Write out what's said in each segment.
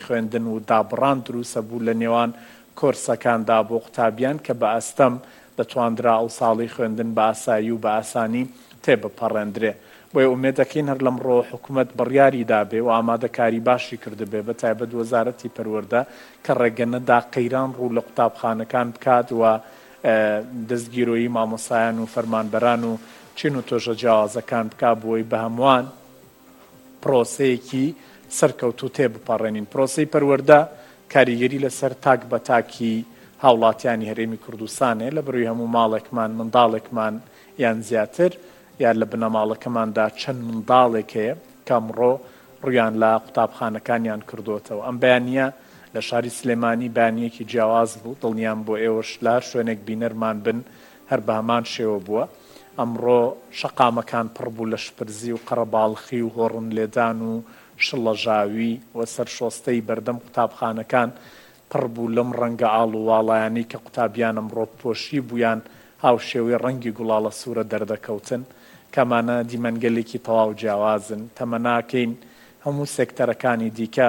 خوێندن و دابڕان دروستە بوو لە نێوان کۆرسەکاندا بۆ قوتابیان کە بە ئەستەم دەتواندرا ئەو ساڵی خوێندن بە ئاسایی و بە ئاسانی تێبپەڕێندرێ. بۆیە ئومێد دەکەین هەر لەمڕۆ حکوومەت بڕیاری دابێ و ئامادەکاری باشی کردبێ بە تایبەت وەزارەتی پەروەردە کە ڕێگەنەدا قەیران ڕوو لە قوتابخانەکان بکات و دەستگیرۆیی مامۆسایان و فەرمانبەران و چین و تۆژە جیاوازەکان بکات بۆی بە هەمووان پرۆسەیەکی سەرکەوتوو تێبپەڕێنین. پرۆسەی پەروەردە کاریگەری لەسەر تاک بە تاکی هاوڵاتیانی هەرێمی کوردستانێ لە بڕووی هەموو ماڵێکمان منداڵێکمان یان زیاتر یان لە بنەماڵەکەماندا چەند منداڵێک هەیە کە ئەمڕۆ ڕویان لە قوتابخانەکانیان کردوتەوە. ئەم بەیانیە لە شاری سلێمانی بەیانیەکی جیاواز بوو، دڵنیام بۆ ئێوەش لە شوێنێک بینەرمان بن هەر بە هەمان شێوە بووە. ئەمڕۆ شەقامەکان پڕ بوو لە شپرزی و قەرەباڵخی و هۆڕن لێدان و شڵەژاوی و سەر شۆستەی بەردەم قوتابخانەکان پڕ بوو لەم ڕەنگە ئاڵ و واڵایانی کە قوتابیان ئەمڕۆ پۆشی بوویان هاوشێوەی ڕەنگی گوڵاڵە سوورە دەردەکەوتن کەمانە دیمەنگەلێکی تەواو جیاوازن. تەمەناکەین هەموو سێکتەرەکانی دیکە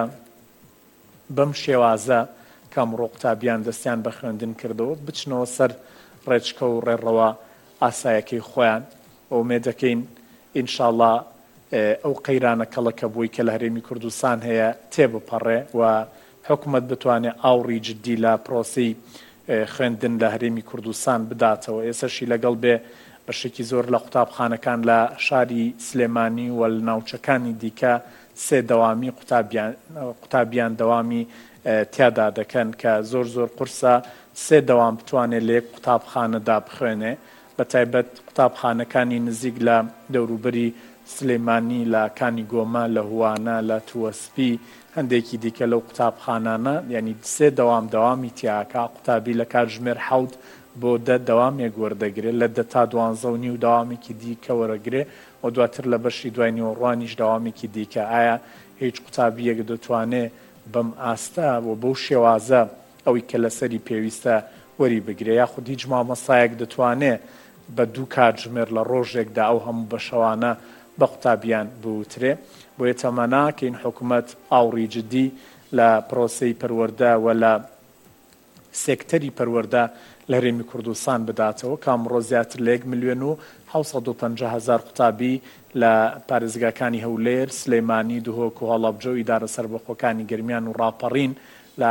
بەم شێوازە کە ئەمڕۆ قوتابیان دەستیان بە خوێندن کردەوە بچنەوە سەر ڕێچکە و ڕێڕەوە ئاسایەکەی خۆیان. ئومێد دەکەین ئینشاڵڵا ئەو قەیرانە کەڵەکە بووی کە لە هەرێمی کوردستان هەیە تێبپەڕێ و حکوومەت بتوانێت ئاوڕی جددی لە پرۆسی خوێندن لە هەرێمی کوردستان بداتەوە. ئێسەشی لەگەڵ بێ بەشێکی زۆر لە قوتابخانەکان لە شاری سلێمانی و لە ناوچەکانی دیکە سێ دەوامی قوتابیان دەوامی تیادا دەکەن کە زۆر قورسە سێ دەوام بتوانێت لە یەک قوتابخانەدا بخوێنێ. بە تایبەت قوتابخانەکانی نزیک لە دەوروبەری سلێمانی لە کانی گۆمە لە هوانە لە تووەسپی هەندێکی دیکە لەو قوتابخانانە یعنی سێ دەوامی تیاکە قوتابی لە کاتژمێر 7 بۆ 10 دەوامێک وەردەگرێت لە 10 تا 12 دەوامێکی دیکە وەرەگرێ و دواتر لە بەشی دوای نیوەڕوانیش دەوامێکی دیکە. ئایا هیچ قوتابیەک دەتوانێت بەم ئاستە و بەو شێوازە ئەوەی کە لەسەری پێویستە وەری بگرێ یاخود هیچ مامۆسایەک دەتوانێت بە 2 کاتژمێر لە ڕۆژێکدا ئەو هەموو بەشەوانە بە قوتابیان بوترێ. بۆیە تەمەناکەین حکوومەت ئاوڕی جددی لە پرۆسەی پەروەردە و لە سێکتەری پەروەردە لە هەرێمی کوردستان بداتەوە کە ئەمڕۆ زیاتر لە 1,750,000 قوتابی لە پارێزگاکانی هەولێر، سلێمانی، دوهۆک و هەڵەبجە و ئیدارە سەربەخۆکانی گەرمیان و ڕاپەڕین لە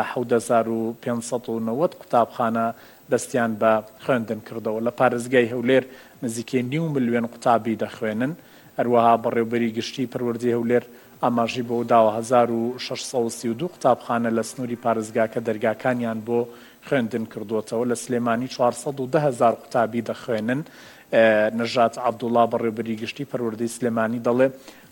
7,590 قوتابخانە دەستیان بە خوێندن کردەوە. لە پارێزگای هەولێر نزیکەی 9 ملیۆن قوتابی دەخوێنن. هەروەها بەڕێوەبەری گشتی پەروەردەی هەولێر ئاماژی بۆ داوە 1,632 قوتابخانە لە سنووری پارێزگاکە دەرگاکانیان بۆ خوێندن کردوتەوە. لە سلێمانی 410,000 قوتابی دەخوێنن. نەژات عەبدوڵڵا بەڕێوەبەری گشتی پەروەردەی سلێمانی دەڵێ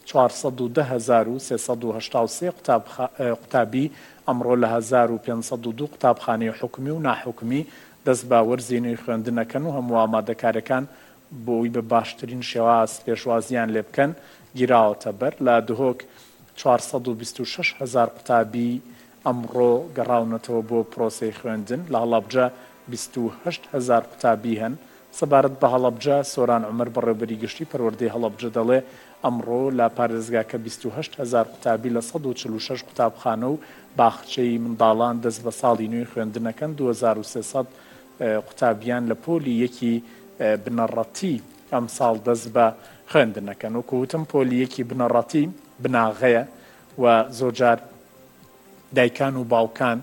410,383 قوتابی ئەمڕۆ لە 1,502 قوتابخانەی حکومی و ناحکومی دەست بە وەرزێنەوەی خوێندنەکەن و هەموو ئامادەکارەکان بۆی بە باشترین شێواز پێشوازیان لێ بکەن گیراوەتە بەر. لە دهۆک 426,000 قوتابی ئەمڕۆ گەڕاونەتەوە بۆ پرۆسەی خوێندن. لە هەڵەبجە 28,000 قوتابی هەن. سەبارەت بە هەڵەبجە سۆران عومەر بەڕێوەبەری گشتی پەروەردەی هەڵەبجە دەڵێ ئەمڕۆ لە پارێزگاکە 28,000 قوتابی لە 146 قوتابخانە و باخچەی منداڵان دەست بە ساڵی نوێی خوێندنەکەن. 2300 قوتابیان لە پۆلی یەکی بنەڕەتی ئەم ساڵ دەست بە خوێندنەکەن. و کووتم پۆلی یەکی بنەڕەتی بناغەیە و زۆرجار دایکان و باوکان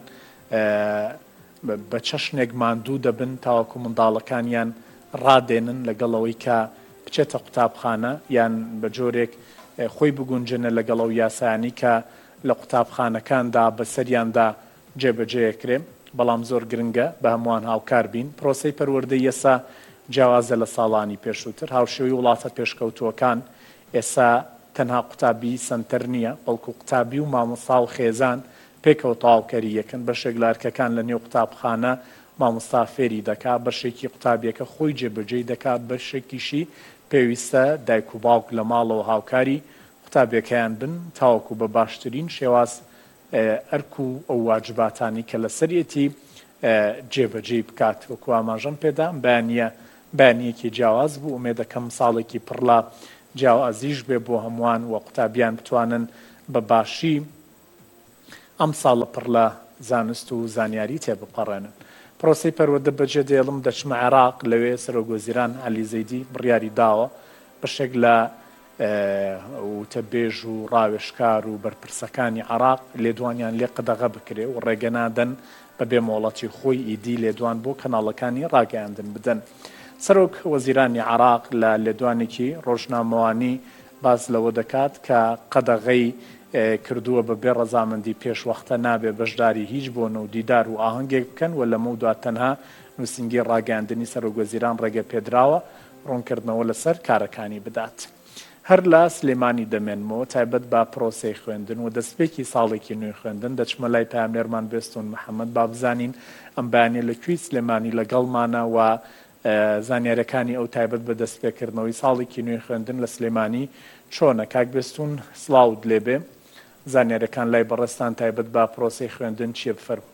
بە چەشنێک ماندوو دەبن تاوەکو منداڵەکانیان ڕادێنن لەگەڵەوەی کە بچێتە قوتابخانە یان بە جۆرێک خۆی بگونجنە لەگەڵەو یاسایانی کە لە قوتابخانەکاندا بەسەریاندا جێبەجێکرێ. بەڵام زۆر گرنگە بە هەمووان هاوکار بین. پرۆسەی پەروەردەی یەسا جیاوازە لە ساڵانی پێشووتر. هاوشێوەی وڵاتە پێشکەوتووەکان ئێستا تەنها قوتابی سەنتەر نییە بەڵکو قوتابی و مامۆستا و خێزان پێکەوە تەواوکەری یەکەن. بەشێک لارکەکان لە نێو قوتابخانە مامۆستا فێری دەکات، بەشێکی قوتابیەکە خۆی جێبەجێی دەکات، بەشێکیشی پێویستە دایک و باوک لە ماڵەوە هاوکاری قوتابیەکەیان بن تاوەکو بە باشترین شێواز ئەرک و ئەو واجباتانی کە لە سەرەتی جێبەجێ بکات. وەکو ئاماژەم پێدا بەیانیەکی جیاواز بوو. ئومێد دەکەم ساڵێکی پڕلا جیاوازیش بێ بۆ هەمووان و قوتابیان بتوانن بە باشی ئەم ساڵە پڕ لە زانست و زانیاری تێبپەڕێنن. پرۆسەی پەروەردە بەجێ دێڵم دەچمە عێراق، لەوێ سەرۆکوەزیران عەلی زەیدی بڕیاری داوە بەشێک لە وتەبێژ و ڕاوێشکار و بەرپرسەکانی عێراق لێدوانیان لێ قەدەغە بکرێ و ڕێگەنادەن بەبێ مۆڵەتی خۆی ئیدی لێدوان بۆ کەناڵەکانی ڕاگەیاندن بدەن. سەرۆک وەزیرانی عێراق لە لێدوانێکی ڕۆژنامەوانی باس لەوە دەکات کە قەدەغەی کردووە بەبێ ڕەزامەندی پێشوەختە نابێ بەشداری هیچ بۆنە و دیدار و ئاهەنگێک بکەن و لەمە دوات تەنها نووسنگی ڕاگەاندنی سەرۆکوەزیران ڕێگە پێدراوە ڕوونکردنەوە لەسەر کارەکانی بدات. هەر لە سلێمانی دەمێنمەوە تایبەت با پرۆسەی خوێندن و دەستپێکی ساڵێکی نوێی خوێندن دەچمە لای پامێرمان بێستون محەممەد با بزانین ئەم بەیانێ لەکوێی سلێمانی لەگەڵمانە و زانیارەکانی ئەو تایبەت بە دەستپێکردنەوەی ساڵێکی نوێی خوێندن لە سلێمانی چۆنە. کاک بێستون سڵاوت لێبێ، زانیارەکان لای بەڕێستان تایبەت با پرۆسەی خوێندن چیە بفەرموون؟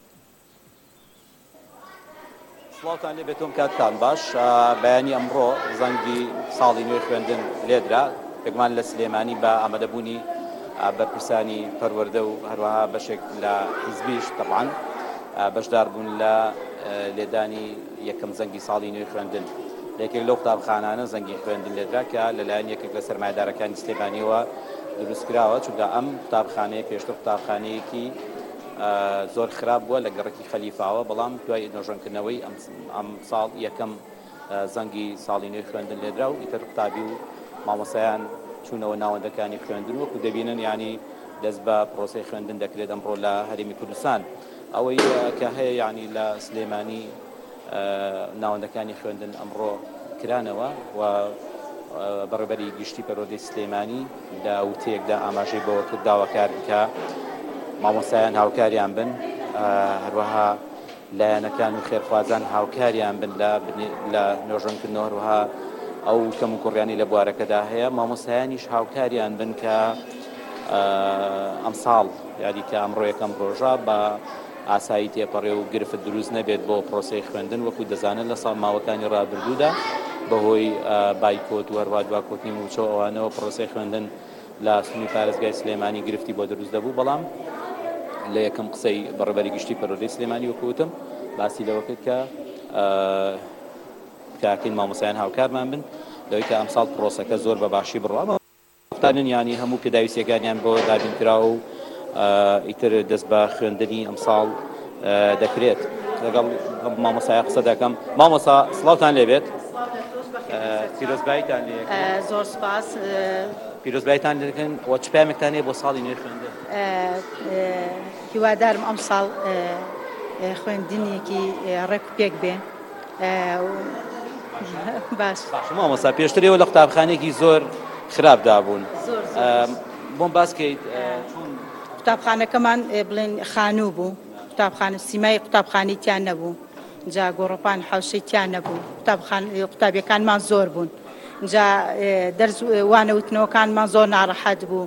سڵاوتان لێ بێتۆم کاتتان باش. بەیانی ئەمڕۆ زەنگی ساڵی نوێی خوێندن لێدرا پێگومان لە سلێمانی بە ئامادەبوونی بەرپرسانی پەروەردە و هەروەها بەشێک لە حیزبیش تەبعاً بەشدار بوون لە لێدانی یەکەم زەنگی ساڵی نوێی خوێندن. یەکێک لەو قوتابخانانە زەنگی خوێندن لێدرا کە لەلایەن یەکێک لە سەرمایەدارەکانی سلێمانیەوە دروستکراوە، چونکە ئەم قوتابخانەیە پێشتر قوتابخانەیەکی زۆر خراپ بووە لە گەڕەکی خەلیفاوە، بەڵام دوای نۆژەنکردنەوەی ئەم ساڵ یەکەم زەنگی ساڵی نوێی خوێندن لێدرا و ئیتر قوتابی و مامۆسایان چوونەوە ناوەندەکانی خوێندن وەکو دەبینن ینی دەست بە پرۆسەی خوێندن دەکرێت ئەمڕۆ لە هەرێمی کوردستان. ئەوەی کە هەیە ینی لە سلێمانی ناوەندەکانی خوێندن ئەمڕۆ کرانەوە و بەڕێبەری گشتی پەروەردەی سلێمانی لە وتەیەکدا ئاماژەی بەوە کرد داواکار بکە مامۆسایان هاوکاریان بن، هەروەها لایەنەکان و خێرخوازان هاوکاریان بن لە نۆژەنکردنەوە، هەروەها ئەو کەم و کوڕیانی لە بوارەکەدا هەیە مامۆسایانیش هاوکاریان بن کە ئەم ساڵ یادی کە ئەمڕۆ یەکەم ڕۆژە بە ئاسایی تێپەڕێ و گرفت دروست نەبێت بۆ پرۆسەی خوێندن وەکو دەزانن لە ساڵ ماوەکانی ڕابردوودا بەهۆی بایکۆت و هەروە دواکۆتنی موچۆ ئەوانەوە پرۆسەی خوێندن لە سنووری پارێزگای سلێمانی گرفتی بۆ دروست دەبوو، بەڵام لە یەکەم قسەی بەڕێبەری گشتی پەروەردەی سلێمانی وەکوتم باسی لەوە کرد کە کاکەین مامۆسایان هاوکارمان بن لەوەی کە ئەمساڵ پرۆسەکە زۆر بە باشی بڕوا فتانن ینی هەموو پێداویستیەکانیان بۆ دابینکراوە و ئیتر دەست بە خوێندنی ئەمساڵ دەکرێت. لەگەڵ مامۆسایە قسە دەکەم. مامۆسا سڵاوتان لێبێت، پیرۆزباییتان لێ زۆر سپاس. پیرۆزباییتان دەکەن وە چ پامێکتان هەیە بۆ ساڵی نوێی خوێندن؟ هیوادارم ئەم ساڵ خوێندنێکی ڕێک و پێک بێ. باش مامۆسا پێشترەوە لە قوتابخانەیەکی زۆر خراپدا بوون، بۆم باسکەیت قوتابخانەکەمان بڵێن خانوو بوو، قوتابخانە سیمای قوتابخانەی تیان نەبوو، جا گۆڕۆپان حەوشەی تیان نەبوو، قوتابیەکانمان زۆر بوون، جا دەرز وانەوتنەوەکانمان زۆر ناڕەحەت بوو،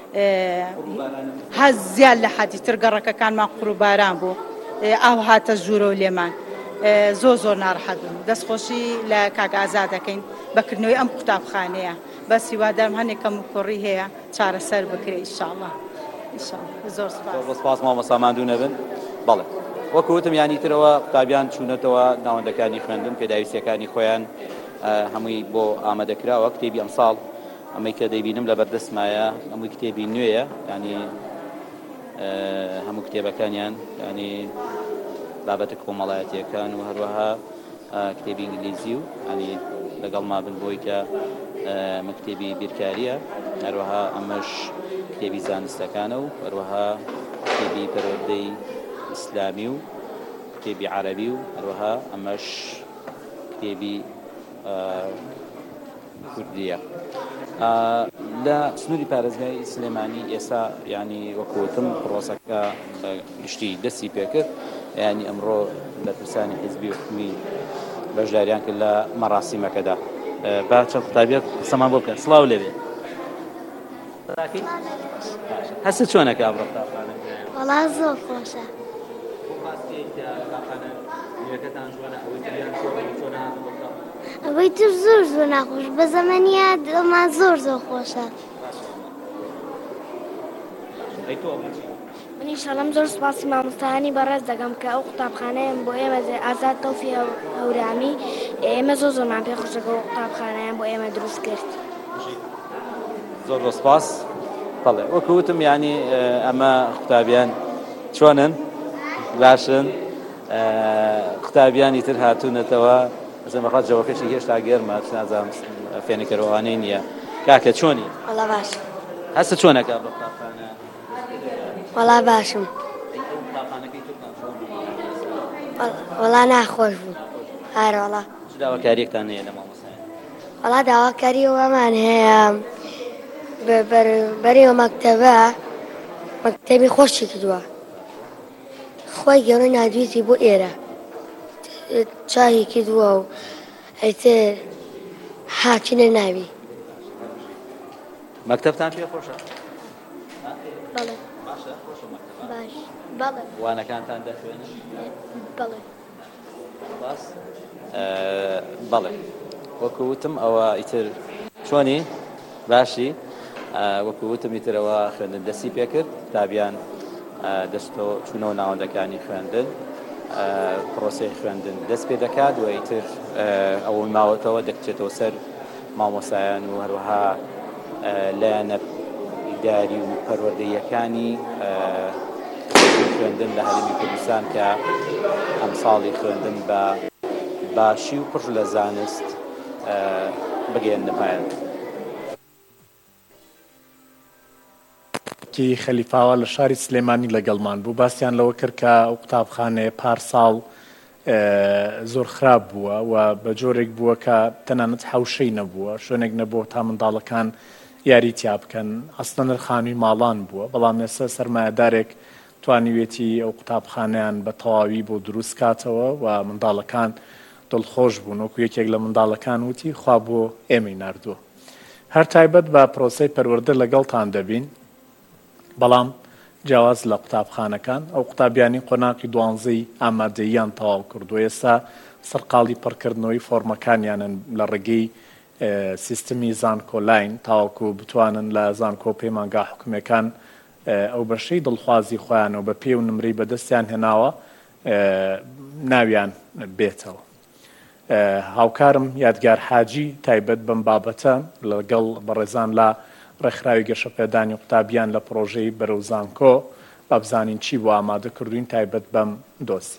هەز زیاد لە حەدی تر گەڕەکەکانمان قوڕوباران بوو، ئاو هاتە ژوورە و لێمان زۆر ناڕەحەت بوون. دەستخۆشی لە کاک ئازاد دەکەین بەکردنەوەی ئەم قوتابخانەیە، بەس هیوادارم هەنێکم و کوڕی هەیە چارەسەر بکرێ ئینشاءڵڵا. زۆر سپاس مامۆسا ماندوو نەبن. بەڵێ وەکوتم یانی ترەوە قوتابیان چوونەتەوە ناوەندەکانی خوێندن پێداویستیەکانی خۆیان هەمووی بۆ ئامادەکراوە. کتێبی ئەمساڵ ئەمەی کە دەیبینم لە بەردەستمایە هەمووی کتێبی نوێیە، ینی هەموو کتێبەکانیان ینی بابەتە کۆمەڵایەتیەکان و هەروەها کتێبی ئینگلیزی و ینی لەگەڵما بن بۆی کە مەکتێبی بیرکاریە، هەروەها ئەمەش کتێبی زانستەکانە و هەروەها کتێبی پەروەردەی ئیسلامی و کتێبی عەرەبی و هەروەها ئەمەش کتێبی کوردیە. لە سنووری پارێزگای سلێمانی ئێستا ینی وەکوتم پرۆسەکە بە گشتی دەستی پێکرد، ینی ئەمڕۆ بەرپرسانی حیزبی و حکومی بەشداریان کرد لە مەراسیمەکەدا. با چەند قوتابیەک قسەمان بۆ بکەن. سڵاو لێبێ، هەست چۆنەکە ئەمڕۆ قوتابخانە؟ وەڵا زۆر خۆشە. ئەوەی تر زۆر ناخۆش، بە زەمەنیە دڵمان زۆر خۆشە. منی شەڵەم زۆر سوپاسی مامۆستایانی بەڕێز دەکەم کە ئەو قوتابخانەیان بۆ ئێمە ئازاد تەوفی هەورامی ئێمە زۆرمان پێخۆش دەکەوە ئەو قوتابخانەیان بۆ ئێمە دروست کرد. زۆر سپاس. بەڵێ وەکو وتم یعنی ئەمە قوتابیان چۆنن باشن قوتابیانی تر هاتوونەتەوە زەمەخات جەوەکەشی هێشتا گێرمە نازانم فێنکەرەوانەی نییە کاکە چۆنی؟ وەڵا باش. هەستە چۆنەکە بە قوتابخانە؟ وەڵا باشم. وەڵا ناخۆش بوو. هارە وەڵا. چ داواکاریەکتان هەیە لە مامۆستایان؟ وەڵا داواکاری ئەوەمان هەیە بەرەوە مەکتەبە مەکتەبی خۆشی کردووە. خۆی گەورە نادویستی بۆ ئێرە چاهی کردووە و ئەیتر هاچینە ناوی. مەکتەبتان پێ خۆشە؟ بەڵێ. باشە خۆشە مەکتەبە؟ باش. بەڵێ. وانەکانتان دەخوێنن؟ بەڵێ. باس. بەڵێ وەکو وتم ئەوە ئیتر چۆنی؟ باشی وەکو وتم ئیتر ئەوە خوێندن دەستی پێ کرد قوتابیان دەستۆ چوونەوە ناوەندەکانی خوێندن پرۆسەی خوێندن دەست پێ دەکات و ئیتر ئەوەی ماوەتەوە دەکچێتەوە سەر مامۆسایان و هەروەها لایەنە ئیداری و پەروەردەییەکانی خوێندن لە هەرێمی کوردستان کە ئەم ساڵی خوێندن بە باشی و پڕ لە زانست بگەێننە پایان. کی خەلیفاوە لە شاری سلێمانی لەگەڵمان بوو باسییان لەوە کرد کە ئەو قوتابخانەیە پارساڵ زۆر خراپ بووە و بە جۆرێک بووە کە تەنانەت حەوشەی نەبووە شوێنێک نەبووە تا منداڵەکان یاریتیا بکەن ئەسڵە نرخانووی ماڵان بووە بەڵام ئێستا سەرمایەدارێک توانیوێتی ئەو قوتابخانەیان بە تەواوی بۆ دروست کاتەوە و منداڵەکان دڵخۆش بوون وەکو یەکێک لە منداڵەکان وتی خوا بۆ ئێمەی ناردووە. هەر تایبەت بە پرۆسەی پەروەردە لەگەڵتان دەبین بەڵام جیاواز لە قوتابخانەکان ئەو قوتابیانی قۆناقی دوانزەی ئامادەییان تەواو کردو ئێستا سەرقاڵی پڕکردنەوەی فۆرمەکانیانن لە ڕێگەی سیستمی زانکۆلاین تاوەکو بتوانن لە زانکۆ پەیمانگا حکومەکان ئەو بەشەی دڵخوازی خۆیانەوە بە پێ و نمرەی بەدەستیان هێناوە ناویان بێتەوە. هاوکارم یادگار حاجی تایبەت بەم بابەتە لەگەڵ بەڕێزان لە ڕێکخراوی گەشەپێدانی قوتابیان لە پرۆژەی بەرەو زانکۆ با بزانین چی بۆ ئامادە کردوین تایبەت بەم دۆسی.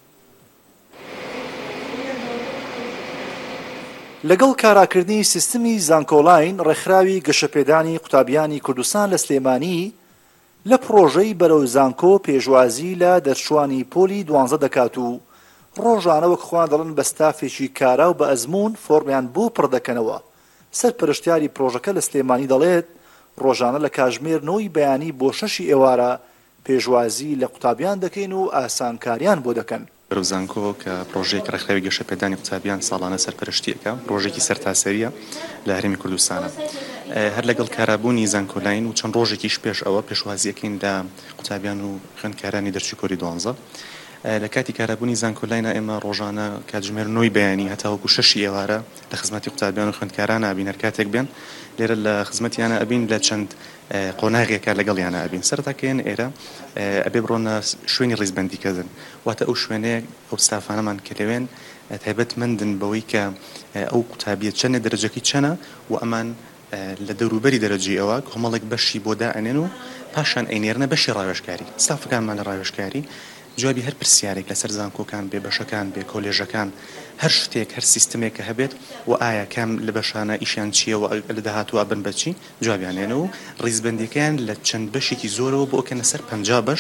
لەگەڵ کاراکردنی سیستمی زانکۆلاین ڕێکخراوی گەشەپێدانی قوتابیانی کوردستان لە سلێمانی لە پرۆژەی بەرەو زانکۆ پێشوازی لە دەرچوانی پۆلی 12 دەکات و ڕۆژانە وەک خۆیان دەڵن بە ستافێکی کارا و بە ئەزموون فۆرمیان بۆ پڕدەکەنەوە. سەرپەرشتیاری پرۆژەکە لە سلێمانی دەڵێت ڕۆژانە لە کاژمێرنەوەی بەیانی بۆ 6 ئێوارە پێشوازی لە قوتابیان دەکەین و ئاسانکاریان بۆ دەکەن. بەرەو زانکۆ کە پرۆژەیەک ڕێکخراوی گەشەپێدانی قوتابیان ساڵانە سەرپەرشتیەکە پرۆژێکی سەرتاسەریە لە هەرێمی کوردستانە. هەر لەگەڵ کارابوونی زانکۆلاین و چەند ڕۆژێکیش پێش ئەوە پێشوازیەکەین لە قوتابیان و خوێندکارانی دەرچوی کۆری 12 لە کاتی کارابوونی زانکۆلاینە ئێمە ڕۆژانە کاتژمێرنەوەی بەیانی هەتاوەکو 6 ئێوارە لە خزمەتی قوتابیان و خوێندکاران ئابین هەر کاتێک بێن لێرە لە خزمەتیانە ئەبین لە چەند قۆناغێکە لەگەڵیانە ئەبین. سەرەتاکەیان ئێرە ئەبێ بڕۆنە شوێنی ڕیزبەندیکردن واتە ئەو شوێنەیە ئەو ستافانەمان کە لەوێن تایبەتمەندن بەوەی کە ئەو قوتابیە چەندە دەرەجەکەی چەنە و ئەمان لە دەوروبەری دەرەجی ئەوە کۆمەڵێک بەشی بۆ دائەنێن و پاشان ئەینێرنە بەشی ڕاوێژکاری ستافەکانمان لە ڕاوێژکاری جوابی هەر پرسیارێک لەسەر زانکۆکان بێ بەشەکان بێ کۆلێژەکان هەر شتێک هەر سیستمێک کە هەبێت و ئایا کام لە بەشانە ئیشیان چییە و لە داهاتوە بن بەچی جوابیانێنە و ڕیزبەندیەکەیان لە چەند بەشێکی زۆرەوە بۆ کەنە سەر 50 بەش.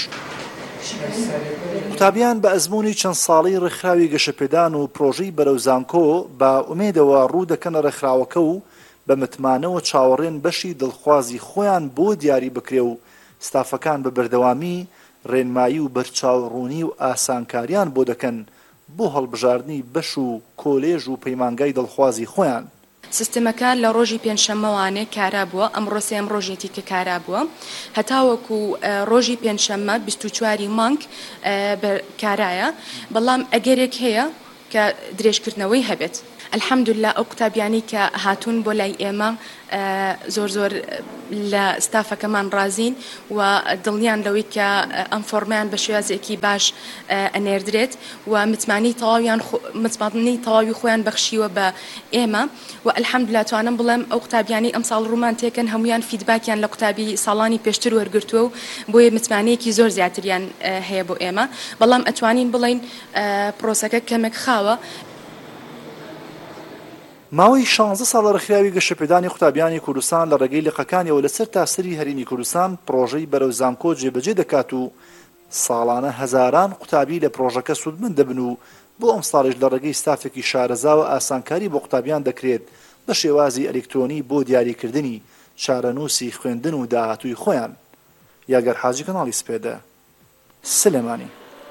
قوتابیان بە ئەزموونی چەند ساڵی ڕێکخراوی گەشەپێدان و پرۆژەی بەرەو زانکۆ بە ئومێدەوە ڕوو دەکەنە ڕێکخراوەکە و بە متمانەوە چاوەڕێن بەشی دڵخوازی خۆیان بۆ دیاری بکرێ و ستافەکان بە بەردەوامی ڕێنمایی و بەرچاوڕوونی و ئاسانکاریان بۆ دەکەن بۆ هەڵبژاردننی بەش و کۆلێژ و پەیمانگای دڵخوازی خۆیان. سیستمەکە لە ڕۆژی پێنجشەممەوانێ کارا بووە ئەمڕۆ سێم ڕۆژێتی کە کارا بووە هەتاوەکو ڕۆژی پێنجشەممە 24 مانگ کارایە بەڵام ئەگەرێک هەیە کە درێژکردنەوەی هەبێت الحەمدوللا ئەو قوتابیانی کە هاتوون بۆ لای ئێمە زۆر لە ستافەکەمان ڕازین و دڵنیان لەوەی کە ئەم فۆرمەیان بە شێوازێکی باش ئەنێردرێت و متمانی تەواوی خۆیان بەخشیوە بە ئێمە و الحەمدوللا توانم بڵێم ئەو قوتابیانی ئەم ساڵ ڕوومان تێکەن هەمویان فیدباکیان لە قوتابی ساڵانی پێشتر وەرگرتووە و بۆیە متمانەیەکی زۆر زیاتریان هەیە بۆ ئێمە بەڵام ئەتوانین بڵین پرۆسەکە کەمێک خاوە. ماوەی 16 ساڵ ڕێکخراوی گەشەپێدانی قوتابیانی کوردستان لە ڕێگەی لقەکانیەوە لەسەر تاسەری هەرێمی کوردستان پرۆژەی بەرەو زانکۆ جێبەجێ دەکات و ساڵانە هەزاران قوتابی لە پرۆژەکە سوودمەند دەبن و بۆ ئەم ساڵیش لە ڕێگەی ستافێکی شارەزا و ئاسانکاری بۆ قوتابیان دەکرێت بە شێوازی ئەلکترۆنی بۆ دیاریکردنی چارەنووسی خوێندن و داهاتووی خۆیان. یاگەر حاجی کەناڵی سپێدە سلێمانی.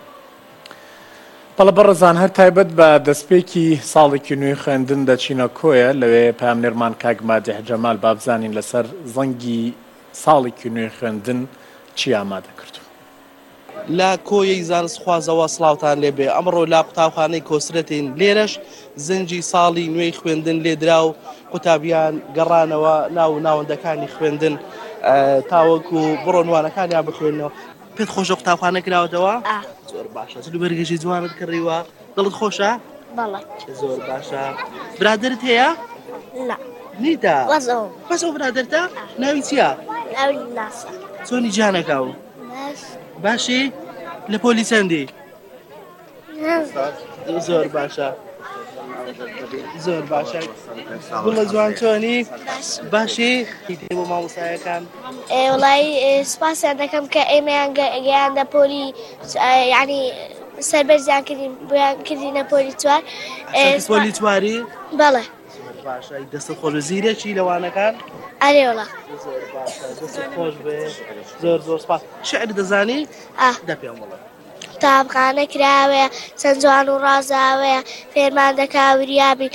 بەڵە بەڕێزان هەر تایبەت بە دەستپێکی ساڵێکی نوێی خوێندن دەچینە کۆیە لەوێ پامنێرمان کاک مادیح جەمال بابزانین لەسەر زەنگی ساڵێکی نوێی خوێندن چی ئامادە کردو. لە کۆیەی زانستخوازەوە سڵاوتان لێبێ ئەمڕۆ لا قوتابخانەی کۆسرەتین لێرەش زنجی ساڵی نوێی خوێندن لێدرا و قوتابیان گەڕانەوە ناو ناوەندەکانی خوێندن تاوەکو بڕۆنوانەکانیان بخوێنەوە. پێت خۆشە قوتابخانە کراوەتەوە؟ زۆر باشە. چ لوبەرگەشی جوانت کڕیوە؟ دڵت خۆشە؟ بەڵێ. زۆر باشە. برادرت هەیە؟ نا. نیتە؟ بەس ئەو برادرتە؟ ناوی چییە؟ ناوی ناسە. چۆنی جانەکە و؟ باشی؟ لە پۆلی چەندی؟ زۆر باشە. زۆر باشە. گوڵە جوان چۆنی؟ باشی؟ هیدێ بۆ مامۆستایەکان؟ وڵی سپاسیان دەکەم کە ئێمەیان گەیاندە پۆلی یعنی سەربەرزیان کردینە پۆلی چوار. پۆلی چواری؟ بەڵێ. باشە. دەستت خۆش بە زیرێکی لەوانەکان؟ ئەرێ وڵا. زۆر باشە. دەستت خۆش بێ. زۆر سپاس. شعر دەزانی؟ دە پێم وڵە. قوتابخانە کراوەیە چەند جوان و ڕازاوەیە فێرمان دەکا وریابین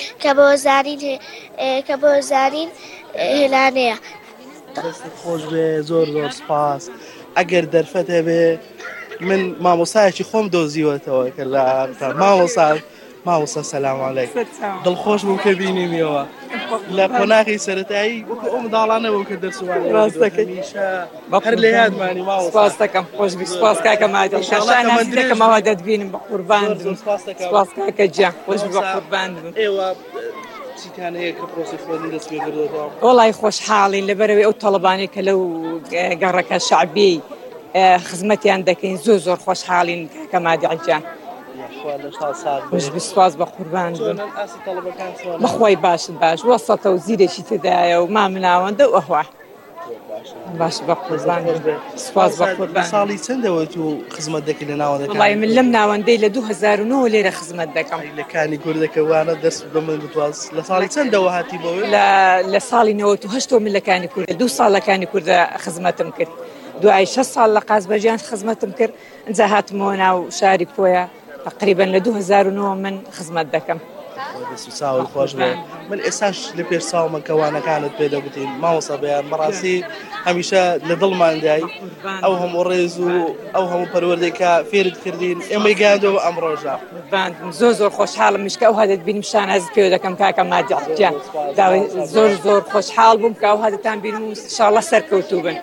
کە بۆ زانین هێلانەیە. دەستت خۆش بێ. زۆر سپاس. ئەگەر دەرفەت هەبێ من مامۆسایەکی خۆم دۆزیوەتەوە کە لە مامۆستا سەلام عەلەیک. دڵخۆش بووم کە بینیمیەوە لە قۆناغی سەرەتایی وەکو ئەو منداڵانە بوو کە دەرسوانی هەر لە یادمانی ماوەستا. سپاس دەکەم خۆشبی. سپاس کاکە مادی. ئینشاڵڵا نازی دەکەمەوە دەتبینم بە قوربان بم. سپاس کاکە گیان خۆشبی بە قوربان بم. ئێوە چیتان هەیە کە پرۆسی خوێندنی دەست پێ کردووەتەوە؟ وەڵی خۆشحاڵین لەبەرەوەی ئەو تەڵەبانەی کە لەو گەڕەکە شەعبی خزمەتیان دەکەین زۆر خۆشحاڵین کاکە مادیح گیان. خۆشبی سپاس بە قوربان بم. بەخوای باشت باش وەسەتە و زیرێکی تێدایە و مامناوەندە و ئەوە باش بە قوربان بم. سپاس بە قوربان. ساڵی چەندەوە تو خزمەت دەکەی لە ناوەندەکان؟ وەڵی من لەم ناوەندەی لە 2009 لێرە خزمەت دەکەم. لە کانی کوردەکەوانە دەست بە من بتواز. لە ساڵی چەندەوە هاتی بەوێ؟ لە ساڵی 98 من لە کانی کوردە 2 ساڵ لە کانی کوردە خزمەتم کرد. دوای 6 ساڵ لە قازبەجیان خزمەتم کرد. ئەنجا هاتمەوە ناو شاری کۆیە تقریبا لە 2009 من خزمەت دەکەم. ساول خۆش بێ. من ئێساش لە پێش ساڵمە کەوانەکانت پێ دەگوتین مامۆستا بەیان بەڕاستی هەمیشە لە دڵماندای ئەو هەموو ڕێز و ئەو هەموو پەروەردەیەکە فێرت کردین ئێمەی گەیاندەوە ئەم ڕۆژە. زۆر خۆشحاڵم مشکە ئەو هەدەت بینیم شانازت پێوە دەکەم کاکە مادیح گیان. زۆر خۆشحاڵ بووم کە ئەو هەدەتان بینم و ئینشاڵڵا سەرکەوتوو بن.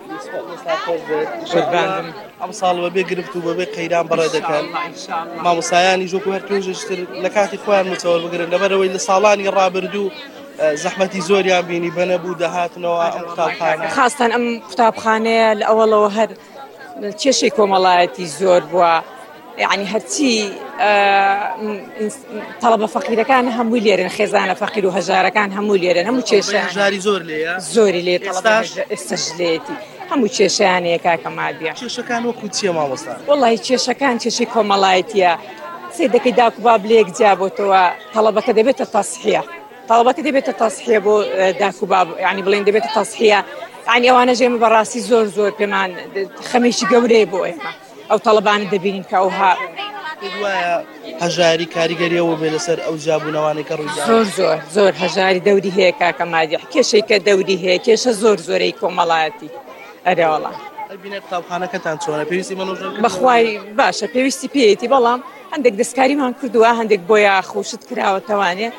ئەم ساڵ بەبێ گرفت و بەبێ قەیران بەڕێ دەکەن. مامۆستایانی ژۆک و هەر توێژشتر لە کاتی خۆیان متەوەل بگرن لەبەرەوەی لە ساڵانی ڕابردوو زەحمەتی زۆریان بینی بەنەبوو دەهاتنەوە ئەم قوتابخانە. خاستان ئەم قوتابخانەیە لە ئەوڵەوە هەر کێشەی کۆمەڵایەتی زۆر بووە. یعنی هەرچی تەڵەبە فەقیرەکان هەمووی لێرن خێزانە فەقیر و هەژارەکان هەموو لێرن هەموو کێشیان زۆر لێیە زۆری لێ ئێستاش لێتی هەموو کێشیانەیە کاکە مادیح. کێشەکان وەکو چییە مامۆستا؟ وەڵی کێشەکان کێشەی کۆمەڵایەتیە. سێ دەکەی داکوباب لێک جیابۆتەوە تەڵەبەکە دەبێتە تەسحیە. تەڵەبەکە دەبێتە تەسحیە بۆ داکوباب یعنی بڵێن دەبێتە تەسحیە. یعنی ئەوانە ژێمە بەڕاستی زۆر پێمان خەمێکی گەورەیە بۆ ئێمە. ئەو تەڵەبانە دەبینین کە ئەوها وایە هەژاری کاریگەریەوە بێ لەسەر ئەو جابوونەوانەی کە ڕووی زۆر هەژاری دەوری هەیە کاکە مادیح. کێشەی کە دەوری هەیە کێشە زۆرەی کۆمەڵایەتی. ئەرێ وەڵام بینێت قوتابخانەکەتان چۆنە پێویستی منۆژن بەخوای باشە پێویستی پێیەتی بەڵام هەندێک دەستکاریمان کردووە هەندێک بۆیە خوشت کراوەتەوانێ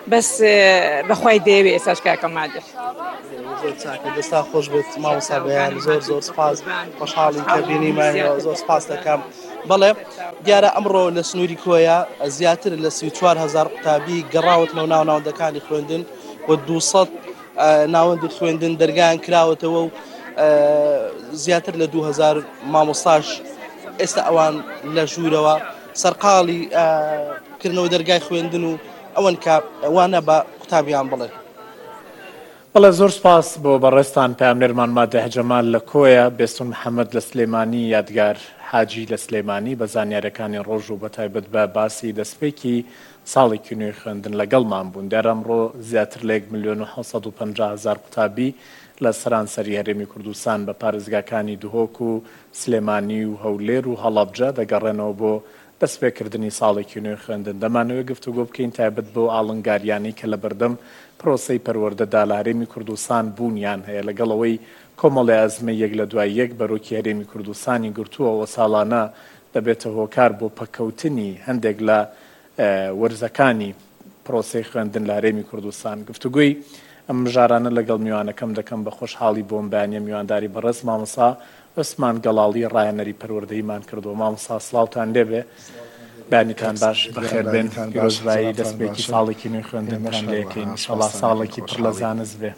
بەس بەخوای دەیەوێ ئێساش کاکە مادح زۆر چاکە دەستا خۆش بێت مامۆستا بەیان زۆر سپاس خۆشحاڵی کە بینیمانەوە زۆر سپاس دەکەم بەڵێ دیارە ئەمڕۆ لە سنووری کۆیە زیاتر لە 34,000 قوتابی گەڕاوت لەو ناوناوەندەکانی خوێندن و 200 ناوەندی خوێندن دەرگایان کراوەتەوە و زیاتر لە 2000 مامۆستاش ئێستا ئەوان لە ژوورەوە سەرقاڵی کردنەوە دەرگای خوێندن و ئەوەن کە ئەوانە بە قوتابیان بڵێ بەڵێ زۆر سپاس بۆ بەڕێستان پامنێرمان مادەح جەمال لە کۆیە بێستون محەممەد لە سلێمانی یادگار حاجی لە سلێمانی بە زانیارەکانی ڕۆژ و بەتایبەت بە باسی دەستپێکی ساڵێکی نوێی خوێندن لەگەڵمان بوون دیارە ئەمڕۆ زیاتر لە 1,750,000 قوتابی لە سەرانسەری هەرێمی کوردستان بە پارێزگاکانی دهۆک و سلێمانی و هەولێر و هەڵەبجە دەگەڕێنەوە بۆ دەستپێکردنی ساڵێکی نوێی خوێندن دەمانەوێت گفتوگۆ بکەین تایبەت بۆ ئاڵنگاریانی کە لە بەردەم پرۆسەی پەروەردەدا لە هەرێمی کوردستان بوونیان هەیە لەگەڵەوەی کۆمەڵی ئەزمە یەک لە دوای یەک بەرۆکی هەرێمی کوردستانی گرتووەوە ساڵانە دەبێتە هۆکار بۆ پەکەوتنی هەندێک لە وەرزەکانی پرۆسەی خوێندن لە هەرێمی کوردستان گفتوگوی ئەم ژارانە لەگەڵ میوانەکەم دەکەم بە خۆشحاڵی بۆم بەیانیە میوانداری بەڕێز مامۆستا عوسمان گەڵاڵی ڕایەنەری پەروەردەیمان کردووە مامۆستا سڵاوتان لێبێ بانیتان باش بەخێر بێن پیرۆزبایی دەستپێکی ساڵێکی نوێی خوێندنتان لێکەین ئینشاڵڵا ساڵێکی پڕ لە زانست بێ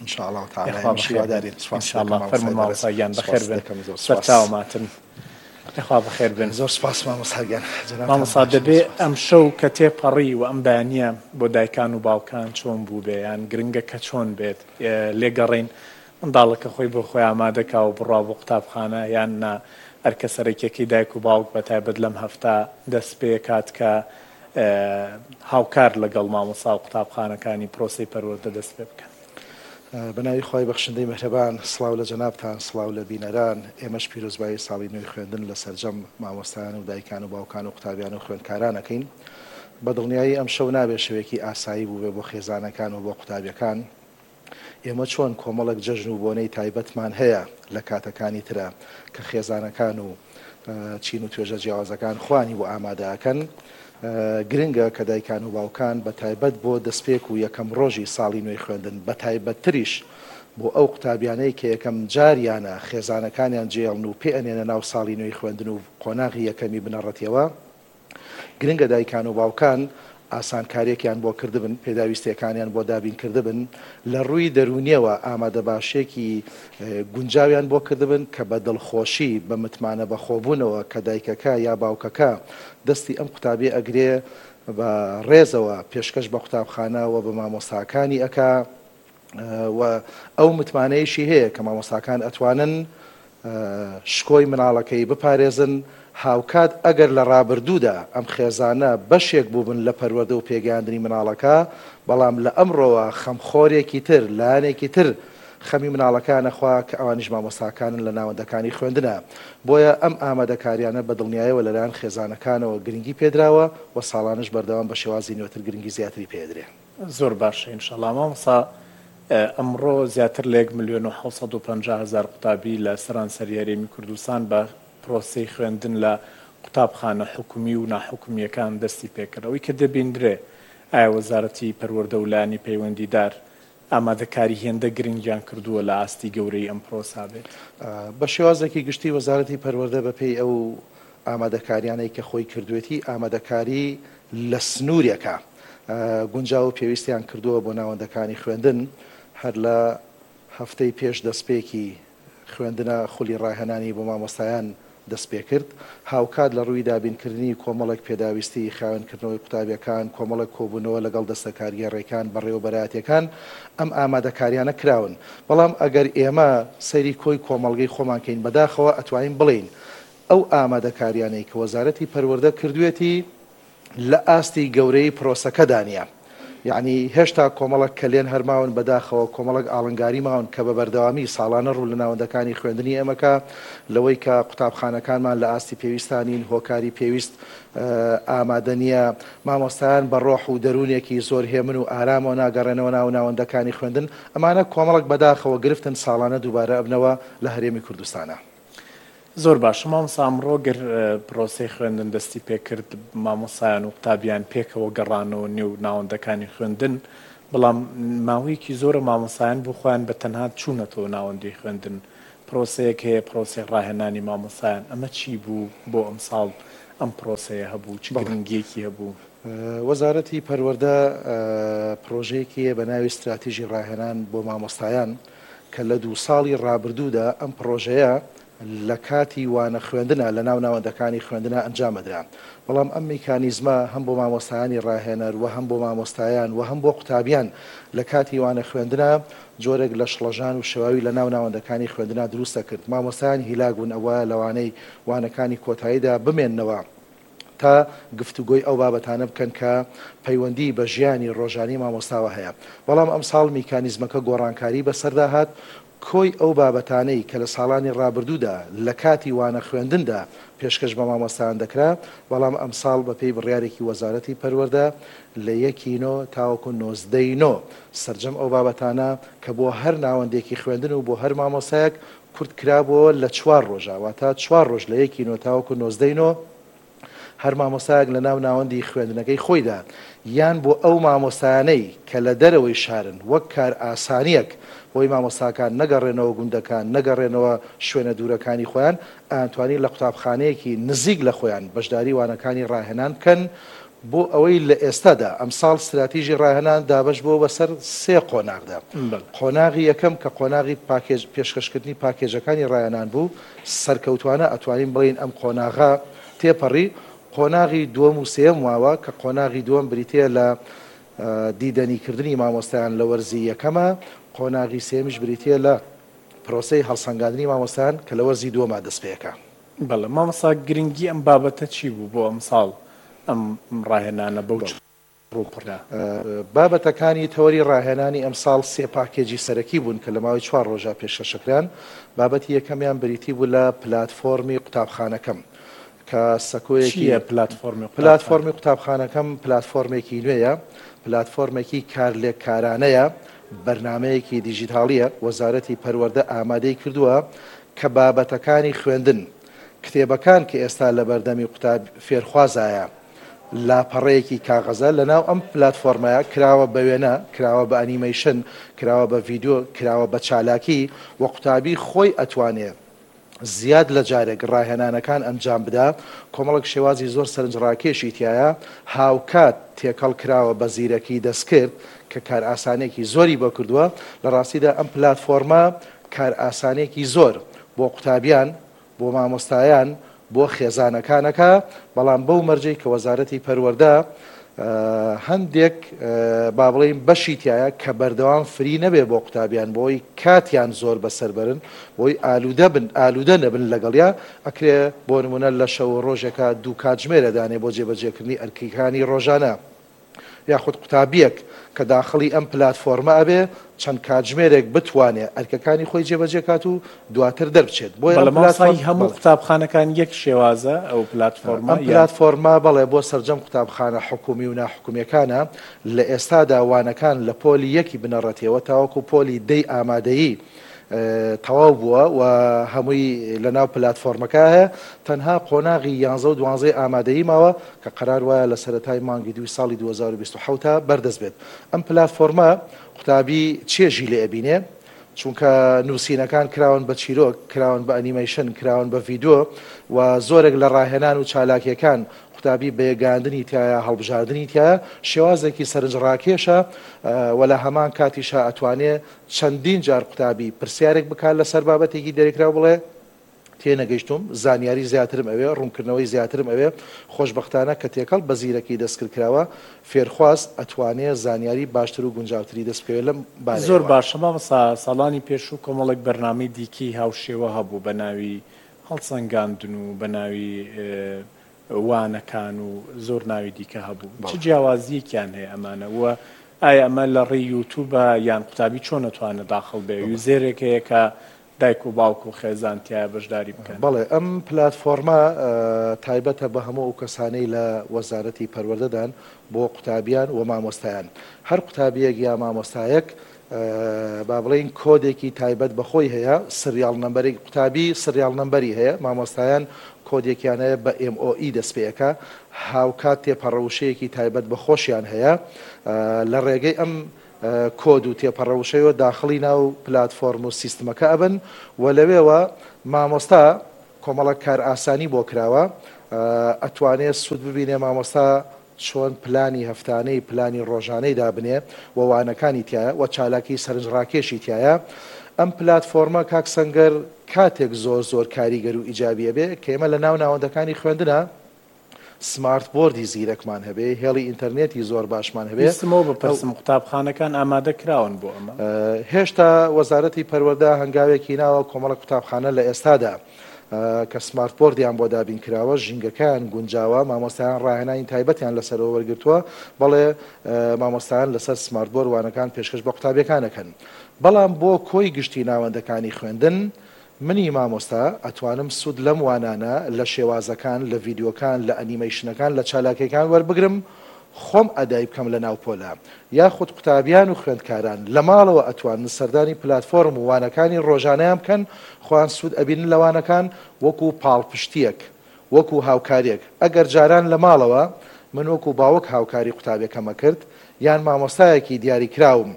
ئینشاڵڵا فەرمون مامۆستاگیان بەخێر بێن سەرچاوماتن خوا بەخێر بێن زۆر سپاس مامۆستاگیان مامۆستا دەبێ ئەم شەو کە تێپەڕی و ئەم بەیانیە بۆ دایکان و باوکان چۆن بوو بێ یان گرنگە کە چۆن بێت لێگەڕین منداڵەکە خۆی بۆ خۆی ئامادەکا و بڕوا بۆ قوتابخانە یان نا هەرکە سەرەکیەکەی دایک و باوک بەتایبەت لەم هەفتە دەست پێ کات کە هاوکار لەگەڵ مامۆستا و قوتابخانەکانی پرۆسەی پەروەردە دەست پێ بکەن بەناوی خۆی بەخشندەی مهرەبان سڵاو لە جەنابتان سڵاو لە بینەران ئێمەش پیرۆزبایی ساڵی نوێی خوێندن لە سەرجەم مامۆستایان و دایکان و باوکان و قوتابیان و خوێندکارانەکەین بە دڵنیایی ئەم شەو نابێت شەوێکی ئاسایی بوو بێ بۆ خێزانەکان و بۆ قوتابیەکان ئێمە چۆن کۆمەڵک جەژن و بۆنەی تایبەتمان هەیە لە کاتەکانی ترە کە خێزانەکان و چین و توێژە جیاوازەکان خوانی بۆ ئامادەکەن گرنگە کە دایکان و باوکان بە تایبەت بۆ دەستپێک و یەکەم ڕۆژی ساڵی نوێی خوێندن بە تایبەتتریش بۆ ئەو قوتابیانەی کە یەکەم جاریانە خێزانەکانیان جێڵن و پێئەنێنە ناو ساڵی نوێی خوێندن و قۆناغی یەکەمی بنەڕەتیەوە گرنگە دایکان و باوکان ئاسانکاریەکیان بۆ کردبن پێداویستیەکانیان بۆ دابین کردبن لە ڕووی دەرونیەوە ئامادە باشێکی گونجاویان بۆ کردبن کە بە دڵخۆشی بە متمانە بەخۆبوونەوە کە دایکەکە یا باوکەکە دەستی ئەم قوتابی ئەگرێ بە ڕێزەوە پێشکەش بە قوتابخانەوە بە مامۆستاکانی ئەکا و ئەو متمانەیەشی هەیە کە مامۆستاکان ئەتوانن شکۆی مناڵەکەی بپارێزن هاوکات ئەگەر لە ڕابردوودا ئەم خێزانە بەشێک بووبن لە پەروەردە و پێگەاندنی مناڵەکە بەڵام لە ئەمڕۆوە خەمخۆرێکی تر لایەنێکی تر خەمی مناڵەکانەخوا کە ئەوانیش مامۆستاکانن لە ناوەندەکانی خوێندنە بۆیە ئەم ئامادەکاریانە بە دڵنیایەوە لەلایەن خێزانەکانەوە گرنگی پێدراوە و ساڵانش بەردەوام بە شێوازی نوێتر گرنگی زیاتری پێدرێ زۆر باشە ئینشەڵڵا مامۆستا ئەمڕۆ زیاتر لە 1,750,000 قوتابی لە سەرانسەری هەرێمی کوردستان بە پرۆسەی خوێندن لە قوتابخانە حکومی و ناحکومیەکان دەستی پێکردەوەی کە دەبیندرێ ئایا وەزارەتی پەروەردە و لایەنی پەیوەندیدار ئامادەکاری هێندە گرنگیان کردووە لە ئاستی گەورەی ئەم پرۆسا بێت بە شێوازێکی گشتی وەزارەتی پەروەردە بەپێی ئەو ئامادەکاریانەی کە خۆی کردوێتی ئامادەکاری لە سنوورێکە گونجاو و پێویستیان کردووە بۆ ناوەندەکانی خوێندن هەر لە هەفتەی پێش دەستپێکی خوێندنە خولی ڕاهێنانی بۆ مامۆستایان دەست پێ کرد هاوکات لە ڕووی دابینکردنی کۆمەڵک پێداویستی خاوێنکردنەوەی قوتابیەکان کۆمەڵک کۆبوونەوە لەگەڵ دەستەکاریە ڕێکان بەڕێوەبەراتیەکان ئەم ئامادەکاریانە کراون بەڵام ئەگەر ئێمە سەیری کۆی کۆمەڵگەی خۆمانکەین بەداخەوە ئەتوانین بڵین ئەو ئامادەکاریانەی کە وەزارەتی پەروەردە کردوێتی لە ئاستی گەورەی پرۆسەکەدانە یعنی هێشتا کۆمەڵک کە لێن هەرماون بەداخەوە کۆمەڵک ئاڵنگاری ماون کە بە بەردەوامی ساڵانە ڕوو لە ناوەندەکانی خوێندنی ئێمەکە لەوەی کە قوتابخانەکانمان لە ئاستی پێویستانین هۆکاری پێویست ئامادە نیە مامۆستایان بە ڕۆح و دەرونێکی زۆر هێمن و ئارامەوە ناگەڕێنەوە ناو ناوەندەکانی خوێندن ئەمانە کۆمەڵک بەداخەوە گرفتن ساڵانە دووبارە ئەبنەوە لە هەرێمی کوردستانە زۆر باش مامۆستا ئەمڕۆ گەر پرۆسەی خوێندن دەستی پێکرد مامۆسایان و قوتابیان پێکەوە گەڕانەوە نێو ناوەندەکانی خوێندن بەڵام ماوەیەکی زۆرە مامۆسایان بۆ خۆیان بە تەنها چوونەتەوە ناوەندی خوێندن پرۆسەیەک هەیە پرۆسەی ڕاهێنانی مامۆسایان ئەمە چی بوو بۆ ئەم ساڵ ئەم پرۆسەیە هەبوو چ گرنگیەکی هەبوو وەزارەتی پەروەردە پرۆژەیەکی بە ناوی استراتیژی ڕاهێنان بۆ مامۆستایان کە لە 2 ساڵی ڕابردوودا ئەم پرۆژەیە لە کاتی وانە خوێندنە لە ناو ناوەندەکانی خوێندنە ئەنجامەدرا بەڵام ئەم میکانیزمە هەم بۆ مامۆستایانی ڕاهێنەر و هەم بۆ مامۆستایان و هەم بۆ قوتابیان لە کاتی وانە خوێندنە جۆرێک لە شڵەژان و شێواوی لە ناو ناوەندەکانی خوێندنە دروستە کرد مامۆستایان هیلاک بوون ئەوە لەوانەی وانەکانی کۆتاییدا بمێننەوە تا گفتوگۆی ئەو بابەتانە بکەن کە پەیوەندی بە ژیانی ڕۆژانی مامۆستاوە هەیە بەڵام ئەم ساڵ میکانیزمەکە گۆڕانکاری بەسەردا هات کۆی ئەو بابەتانەی کە لە ساڵانی ڕابردوودا لە کاتی وانە خوێندندا پێشکەش بە مامۆستایان دەکرا بەڵام ئەم ساڵ بە پێی بڕیارێکی وەزارەتی پەروەردە لە 1 تاوەکو 19 سەرجەم ئەو بابەتانە کە بۆ هەر ناوەندێکی خوێندن و بۆ هەر مامۆسایەک کورت کرابەوە لە 4 ڕۆژە واتە 4 ڕۆژ لە 1 تاوەکو 19 هەر مامۆستایەک لە ناو ناوەندی خوێندنەکەی خۆیدا یان بۆ ئەو مامۆستایانەی کە لە دەرەوەی شارن وەک کار ئاسانیەک بۆی مامۆستاکان نەگەڕێنەوە گوندەکان نەگەڕێنەوە شوێنە دوورەکانی خۆیان ئەتوانی لە قوتابخانەیەکی نزیک لە خۆیان بەشداری وانەکانی ڕاهێنان بکەن بۆ ئەوەی لە ئێستادا ئەم ساڵ استراتیژی ڕاهێنان دابش بۆ بەسەر 3 قۆناغدا قۆناغی یەکەم کە قۆناغی پێشکەشکردنی پاکێجەکانی ڕاهێنان بوو سەرکەوتوانە ئەتوانین بڵین ئەم قۆناغا تێپەڕی قۆناغی دووەم و سێم واوە کە قۆناغی دووەم بریتە لە دیدەنیکردنی مامۆستایان لە وەرزی یەکەمە قۆناغی سێمیش بریتە لە پرۆسەی هەڵسەنگاندنی مامۆستایان کە لە وەرزی دووەما دەست پێەکە بەڵێ مامۆستا گرنگی ئەم بابەتە چی بوو بۆ ئەم ساڵ ئەم ڕاهێنانە بەو ڕووپڕدا بابەتەکانی تەوەری ڕاهێنانی ئەم ساڵ 3 پاکێجی سەرەکی بوون کە لە ماوەی 4 ڕۆژە پێشکەشەکران بابەتی یەکەمیان بریتی بوو لە پلاتفۆرمی قوتابخانەکەم کە سەکۆیەکی پلاتفۆرمی قوتابخانەکەم پلاتفۆرمێکی نوێیە پلاتفۆرمێکی کارلێککارانەیە بەرنمەیەکی دیژیتاڵیە وەزارەتی پەروەردە ئامادەی کردووە کە بابەتەکانی خوێندن کتێبەکان کە ئێستا لە بەردەمی قوتاب فێرخوازایە لاپەڕەیەکی کاغەزە لەناو ئەم پلاتفۆرمایە کراوە بە وێنە کراوە بە ئەنیمەیشن کراوە بە ڤیدیۆ کراوە بە چالاکی و قوتابی خۆی ئەتوانێت زیاد لە جارێک ڕاهێنانەکان ئەنجام بدا کۆمەڵک شێوازی زۆر سەرنجڕاکێشی تایە هاوکات تێکەڵ کراوە بە زیرەکی دەستکرد کە کار ئاسانێکی زۆری بۆ کردووە لە ڕاستیدا ئەم پلاتفۆرمە کار ئاسانێکی زۆر بۆ قوتابیان بۆ مامۆستایان بۆ خێزانەکانەکە بەڵام بەو مەرجەی کە وەزارەتی پەروەردە هەندێک با بڵێین بەشی تایە کە بەردەوام فری نەبێ بۆ قوتابیان بۆی کاتیان زۆر بەسەربرن بۆی ئالوودە نەبن لەگەڵیا ئەکرێ بۆ نمونە لە شەو ڕۆژێکە 2 کاتژمێرە دانێ بۆ جێبەجێکردنی ئەرکیەکانی ڕۆژانە یاخود قوتابیەک کە داخڵی ئەم پلاتفۆرمە ئەبێ چەند کاتژمێرێک بتوانێت ئەرکەکانی خۆی جێبەجێکات و دواتر دەربچێت بۆ هەموو قوتابخانەکان یەک شێوازە ئەو پلاتفۆرمە بەڵێ بۆ سەرجەم قوتابخانە حکومی و ناحکومیەکانە لە ئێستادا وانەکان لە پۆلی یەکی بنەڕەتەوە تاوەکو پۆلی دەی ئامادەیی تەواو بووە و هەمووی لە ناو پلاتفۆرمەکە هەیە تەنها قۆناغی 11 و 12 ئامادەیی ماوە کە قەرار وایە لە سەرەتای مانگی 2 ساڵی 2027 بەردەست بێت ئەم پلاتفۆرمە قوتابی چێژی لێ ئەبینێ چونکە نووسینەکان کراون بە چیرۆک کراون بە ئەنیمەیشن کراون بە ڤیدیۆ و زۆرێک لە ڕاهێنان و چالاکیەکان قوتابی بێگاندنی تایە هەڵبژاردننی تایە شێوازێکی سەرنجڕاکێشە و لە هەمان کاتیشە ئەتوانێت چەندین جار قوتابی پرسیارێک بکات لەسەر بابەتێکی دەرێکرا بڵێ تێنەگەیشتم زانیاری زیاترم ئەوێ ڕوونکردنەوەی زیاترم ئەوێ خۆشبەختانە کە تێکەڵ بە زیرەکی دەستکردکراوە فێرخواست ئەتوانێت زانیاری باشتر و گونجاوتری دەستکەوێت لەم زۆر باشەمە ساڵانی پێشوو کۆمەڵێک بەرنامەی دیکەی هاوشێوە هەبوو بە ناوی هەڵسەنگاندن و بە ناوی وانەکان و زۆر ناوی دیکە هەبوو چ جیاوازیەکیان هەیە ئەمانە وە ئایا ئەمە لە ڕێی یوتوبە یان قوتابی چۆن نەتوانێت داخڵ بێ یوزێرێک هەیە کە دایک و باوک و خێزانتیایە بەشداری بکەن بەڵێ ئەم پلاتفۆرمە تایبەتە بە هەموو ئەو کەسانەی لە وەزارەتی پەروەردەدان بۆ قوتابیان و مامۆستایان هەر قوتابیەک یا مامۆستایەک با بڵێن کۆدێکی تایبەت بەخۆی هەیە سریال نمبەری قوتابی سریال نمبەری هەیە مامۆستایان کۆدێکیان هەیە بە MOE دەست پێەکە هاوکات تێپەڕەوشەیەکی تایبەت بە خۆشیان هەیە لە ڕێگەی ئەم کۆد و تێپەڕەوشەیەوە داخلی ناو پلاتفۆرم و سیستمەکە ئەبن و لەوێوە مامۆستا کۆمەڵک کار ئاسانی بۆ کراوە ئەتوانێت سوود ببینێ مامۆستا چۆن پلانی هەفتانەی پلانی ڕۆژانەی دابنێ وەوانەکانی تایە و چالاکی سەرنجڕاکێشی تایە ئەم پلاتفۆرمە کاک سەنگەر کاتێک زۆر کاریگەر و ئیجابیە بێ کە ئێمە لە ناو ناوەندەکانی خوێندنە سمارت بۆردی زیرەکمان هەبێ هێڵی ئینتەرنێتی زۆر باشمان هەبێ ویستمەوە بپرسم قوتابخانەکان ئامادە کراون بۆ ئەمە هێشتا وەزارەتی پەروەردە هەنگاوێکی ناوە کۆمەڵک قوتابخانە لە ئێستادا کە سمارت بۆردیان بۆ دابین کراوە ژینگەکان گونجاوە مامۆستایان ڕاهێنانی تایبەتیان لەسەرەوە وەرگرتووە بەڵێ مامۆستایان لەسەر سمارت بۆرد وانەکان پێشکەش بە قوتابیەکانەکەن بەڵام بۆ کۆی گشتی ناوەندەکانی خوێندن منی مامۆستا ئەتوانم سوود لەم وانانە لە شێوازەکان لە ڤیددیۆکان لە ئەنیمەیشنەکان لە چالاکیەکان وەربگرم خۆم ئەدای بکەم لە ناو پۆلە یاخود قوتابیان و خوێندکاران لە ماڵەوە ئەتوانن سەردانی پلاتفۆرم و وانەکانی ڕۆژانەیان بکەن خۆیان سوود ئەبینن لەوانەکان وەکو پاڵپشتیەک وەکو هاوکاریەک ئەگەر جاران لە ماڵەوە من وەکو باوەک هاوکاری قوتابیەکەمە کرد یان مامۆستایەکی دیاری کراوم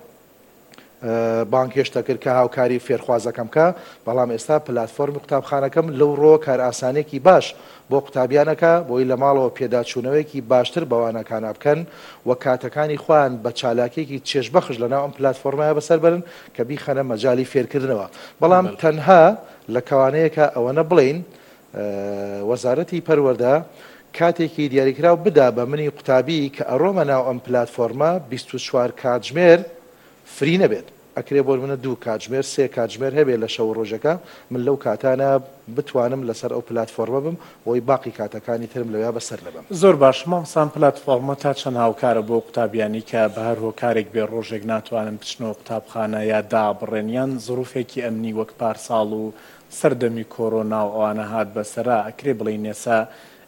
بانکێشتە کرد کە هاوکاری فێرخوازەکەم کە بەڵام ئێستا پلاتفۆرمی قوتابخانەکەم لەو ڕۆ کار ئاسانێکی باش بۆ قوتابیانەکە بۆی لە ماڵەوە پێداچوونەوەیکی باشتر بەوانەکانە بکەن و کاتەکانی خوان بە چالاکێکی چێژبەخش لەناو ئەم پلاتفۆرمایە بەسەر برن کە بیخەنە مەجای فێرکردنەوە بەڵام تەنها لە کەوانەیەکە ئەوەنە بڵین وەزارەتی پەروەردە کاتێکی دیاریکراو بدا بە منی قوتابی کە ئەڕۆمە ناو ئەم پلاتفۆرمە 24 کاتژمێر فری نەبێت ئەکرێ بۆ منە 2 کاتژمێر 3 کاتژمێر هەبێت لە شەو ڕۆژەکە من لەو کاتانە بتوانم لەسەر ئەو پلاتفۆرمە بم بۆی باقی کاتەکانی ترم لەویا بەسەر لەبم زۆر باش مامۆستا پلاتفۆرمە تا چەند هاوکارە بۆ قوتابیانی کە بە هەر هۆکارێک بێ ڕۆژێک ناتوانن بچنەوە قوتابخانە یا دابڕێنیان زروفێکی ئەمنی وەک پارساڵ و سەردەمی کۆرۆنا و ئەوانە هات بەسەرا ئەکرێ بڵێ نێسا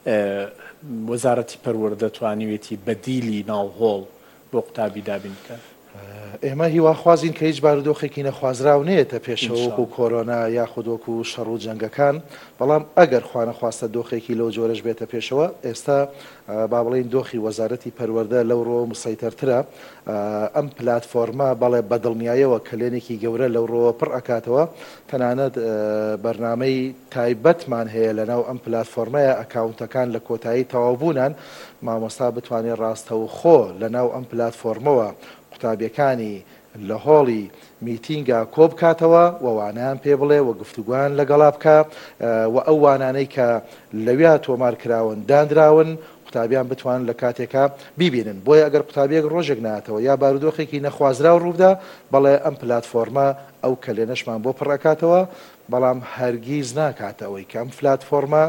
وەزارەتی پەروەردە توانیوێتی بەدیلی ناوهۆڵ بۆ قوتابی دابین بکە ئێمە هیواخوازین کە هیچ بارودۆخێکی نەخوازراو نێتە پێشەوە وەکو کۆرۆنا یاخود وەکو شەڕ و جەنگەکان بەڵام ئەگەر خوانەخواستە دۆخێکی لەو جۆرەش بێتە پێشەوە ئێستا با بڵێن دۆخی وەزارەتی پەروەردە لەو ڕۆ مسەیتەرترە ئەم پلاتفۆرمە بەڵێ بەدڵنیایەوە کلێنێکی گەورە لەو ڕۆوە پڕ ئەکاتەوە تەنانەت بەرنامەی تایبەتمان هەیە لەناو ئەم پلاتفۆرمەیە ئەکاونتەکان لە کۆتایی تەواوبوونان مامۆستا بتوانێت ڕاستەوخۆ لەناو ئەم پلاتفۆرمەوە قوتابیەکانی لە هۆڵی میتینگە کۆ بکاتەوە وەوانیان پێ بڵێ و گفتوگویان لەگەڵا بکە و ئەو وانانەی کە لەویا تۆمارکراون دانراون قوتابیان بتوان لە کاتێکە بیبینن بۆیە ئەگەر قوتابیەک ڕۆژێک ناتەوە یا بارودۆخێکی نەخوازرا و ڕوودا بەڵێ ئەم پلاتفۆرمە ئەو کلێنەشمان بۆ پڕەکاتەوە بەڵام هەرگیز ناکاتەوەی کە ئەم پلاتفۆرمە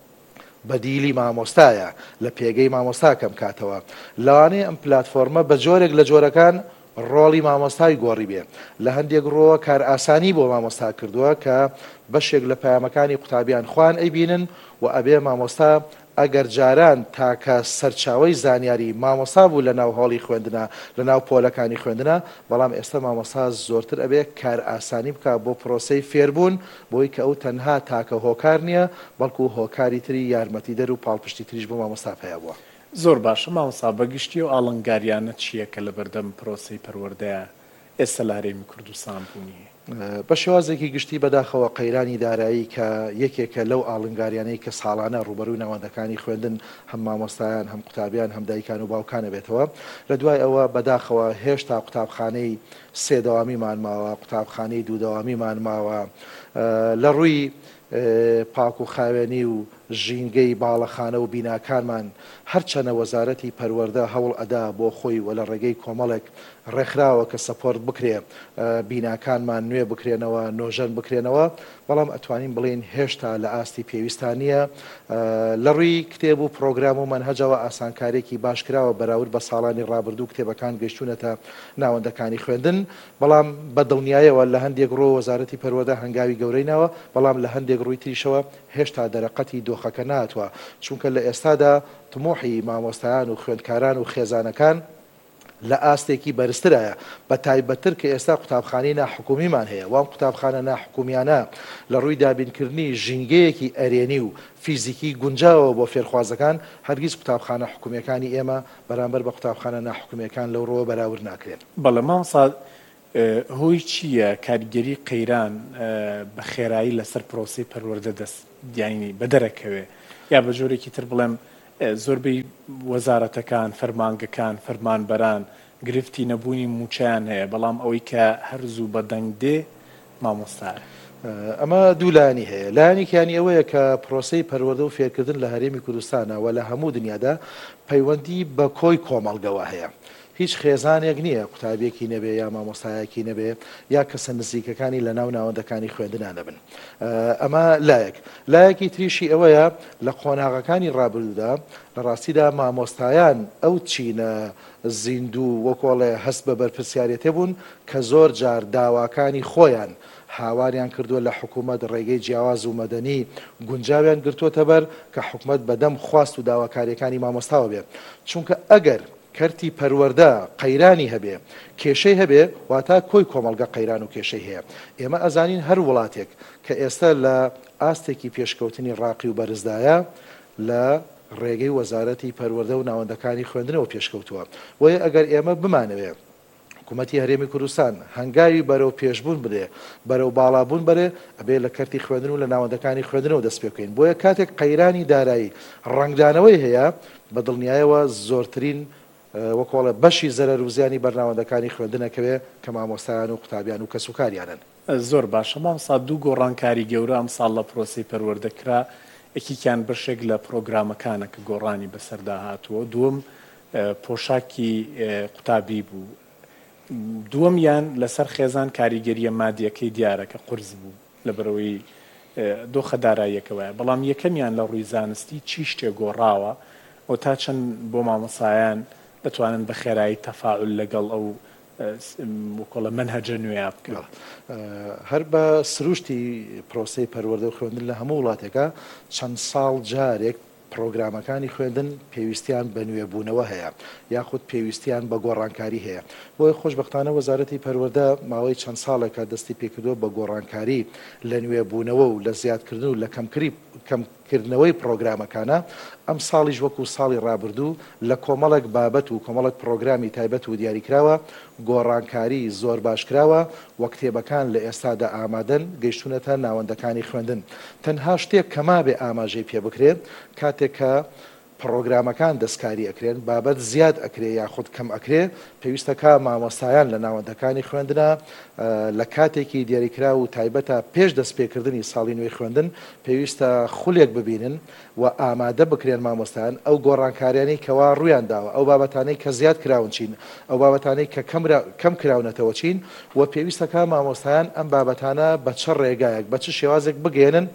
بەدیلی مامۆستایە لە پێگەی مامۆستاکەم کاتەوە لەوانەیە ئەم پلاتفۆرمە بە جۆرێک لە جۆرەکان ڕۆڵی مامۆستای گۆڕی بێ لە هەندێک ڕۆوە کار ئاسانی بۆ مامۆستا کردووە کە بەشێک لە پەیامەکانی قوتابیان خوان ئەیبینن و ئەبێ مامۆستا ئەگەر جاران تاکە سەرچاوی زانیاری مامۆستا بوو لە ناو هۆڵی خوێندنە لە ناو پۆلەکانی خوێندنە بەڵام ئێستا مامۆستا زۆرتر ئەبێ کار ئاسانی بکە بۆ پرۆسەی فێربوون بۆی کە ئەو تەنها تاکە هۆکار نییە بەڵکو هۆکاری تری یارمەتی دەر و پاڵپشتی تریش بۆ مامۆستا پێیا بووە زۆر باشە مامۆستا بەگشتی و ئاڵنگاریانە چییە کە لە بەردەم پرۆسەی پەروەردەیە ئێستا لە هەرێمی کوردستان بوونی بە شێوازێکی گشتی بەداخەوە قەیرانی دارایی کە یەکێکە لەو ئاڵنگاریانەی کە ساڵانە ڕوبەروی ناوەندەکانی خوێندن هەم مامۆستایان هەم قوتابیان هەم دایکان و باوکانە بێتەوە لە دوای ئەوە بەداخەوە هێشتا قوتابخانەی سێدەوامیمان ماوە قوتابخانەی دوودەوامیمان ماوە لە ڕووی پاک و خاوێنی و ژینگەی باڵەخانە و بیناکانمان هەرچەنە وەزارەتی پەروەردە هەوڵ ئەدا بۆ خۆی و لە ڕێگەی کۆمەڵێک ڕێکخراوە کە سەپۆرت بکرێ بیناکانمان نوێ بکرێنەوە نۆژەن بکرێنەوە بەڵام ئەتوانین بڵێن هێشتا لە ئاستی پێویستانیە لە ڕووی کتێب و پرۆگرام و منهەجەوە ئاسانکارێکی باشکراوە بەراورد بە ساڵانی ڕابردوو کتێبەکان گەیشتونەتە ناوەندەکانی خوێندن بەڵام بەدڵنیایەوە لە هەندێک ڕۆ وەزارەتی پەروەردە هەنگاوی گەورەی ناوە بەڵام لە هەندێک ڕووی تریشەوە هێشتا دەرەقەتی دۆخەکە ناتوە چونکە لە ئێستادا تمۆحی مامۆستایان و خوێندکاران و خێزانەکان لە ئاستێکی بەرزترایە بە تایبەتتر کە ئێستا قوتابخانەی ناحکومیمان هەیە وام قوتابخانە ناحکومیانە لە ڕووی دابینکردنی ژینگەیەکی ئەرێنی و فیزیکی گونجاوە بۆ فێرخوازەکان هەرگیز قوتابخانە حکومیەکانی ئێمە بەرامبەر بە قوتابخانە ناحکومیەکان لەو ڕۆوە بەراورد ناکرێن. بەڵێ مامۆستا هۆی چییە کاریگەری قەیران بە خێرایی لەسەر پرۆسی پەروەردە دەست دیانی بەدەرەکەوێ یا بە جۆرێکی تر بڵێم زۆربەی وەزارەتەکان فەرمانگەکان فەرمانبەران گرفتی نەبوونی موچیان هەیە بەڵام ئەوەی کە هەرزوو بەدەنگ دێ مامۆستایە. ئەمە دوو لایانی هەیە لایەنێکیانی ئەوەیە کە پرۆسەی پەروەردە و فێرکردن لە هەرێمی کوردستانە و لە هەموو دنیادا پەیوەندی بە کۆی کۆمەڵگەوە هەیە. هیچ خێزانێک نییە قوتابیەکی نەبێ یا مامۆستایەکی نەبێ یا کەسە نزیکەکانی لە ناو ناوەندەکانی خوێندنان نەبن. ئەمە لایەکی تریشی ئەوەیە لە قۆناغەکانی ڕابردوودا لە ڕاستیدا مامۆستایان ئەو چینە زیندوو وەکۆڵێ هەست بە بەرپرسیارەتێ بوون کە زۆر جار داواکانی خۆیان هاواریان کردووە لە حکوومەت ڕێگەی جیاواز و مەدەنی گونجاویان گرتووەتە بەر کە حکوومەت بەدەم خواست و داواکاریەکانی مامۆستاوە بێ چونکە ئەگەر کەرتی پەروەردە قەیرانی هەبێ کێشەی هەبێ واتە کۆی کۆمەڵگە قەیران و کێشەی هەیە. ئێمە ئەزانین هەر وڵاتێک کە ئێستا لە ئاستێکی پێشکەوتنی ڕاقی و بەرزدایە لە ڕێگەی وەزارەتی پەروەردە و ناوەندەکانی خوێندنەوە پێشکەوتووە وەیە ئەگەر ئێمە بمانەوێ حکوومەتی هەرێمی کوردستان هەنگاوی بەرەو پێشبوون بدێ بەرەو باڵابوون بەرێ ئەبێ لە کەرتی خوێندن و لە ناوەندەکانی خوێندنەوە دەست پێ بکەین بۆیە کاتێک قەیرانی دارایی ڕنگدانەوەی هەیە بە دڵنیایەوە زۆرترین وەکۆڵە بەشی زەرەر و زیانی بەرناوەندەکانی خوێندنەکەوێ کە مامۆستایان و قوتابیان و کەسوکاریانن. زۆر باشە مامۆستا دوو گۆڕانکاری گەورە ئەم ساڵ لە پرۆسی پەروەردەکرا یەکیان بەشێک لە پرۆگرامەکانە کە گۆڕانی بەسەردا هاتووە دووەم پۆشاکی قوتابی بوو دووەمیان لەسەر خێزان کاریگەریە مادیەکەی دیارە کە قورس بوو لەبەرەوەی دۆخە داراییەکەوەیە بەڵام یەکەمیان لە ڕووی زانستی چی شتێک گۆڕاوە و تا چەند بۆ مامۆسایان دەتوانن بە خێرایی تەفاعل لەگەڵ ئەو وەکۆڵە مەنهەجە نوێیا بکەوە. هەر بە سروشتی پرۆسەی پەروەردە و خوێندن لە هەموو وڵاتێکە چەند ساڵ جارێک پرۆگرامەکانی خوێندن پێویستیان بە نوێبوونەوە هەیە یاخود پێویستیان بە گۆڕانکاری هەیە بۆی خۆشبەختانە وەزارەتی پەروەردە ماوەی چەند ساڵێکە دەستی پێکردووە بە گۆڕانکاری لە نوێبوونەوە و لە زیادکردن و لە کەمکردنەوەی پرۆگرامەکانە ئەم ساڵیش وەکو ساڵی ڕابردوو لە کۆمەڵک بابەت و کۆمەڵک پرۆگرامی تایبەت و دیاریکراوە گۆڕانکاری زۆر باشکراوە وە کتێبەکان لە ئێستادا ئامادەن گەیشتونەتە ناوەندەکانی خوێندن تەنها شتێک کەما بێ ئاماژەی پێ بکرێت کاتێک کە پرۆگرامەکان دەستکاری ئەکرێن بابەت زیاد ئەکرێ یاخود کەم ئەکرێ پێویستەکە مامۆستایان لە ناوەندەکانی خوێندنە لە کاتێکی دیاریکرا و تایبەتە پێش دەستپێکردنی ساڵی نوێی خوێندن پێویستە خولێک ببینن و ئامادە بکرێن مامۆستایان ئەو گۆڕانکاریانی کەوا ڕوویان داوە ئەو بابەتانەی کە زیاد کراون چین ئەو بابەتانەی کە کەم کراونەتەوە چین و پێویستەکە مامۆستایان ئەم بابەتانە بە چ ڕێگایەک بە چ شێوازێک بگێنن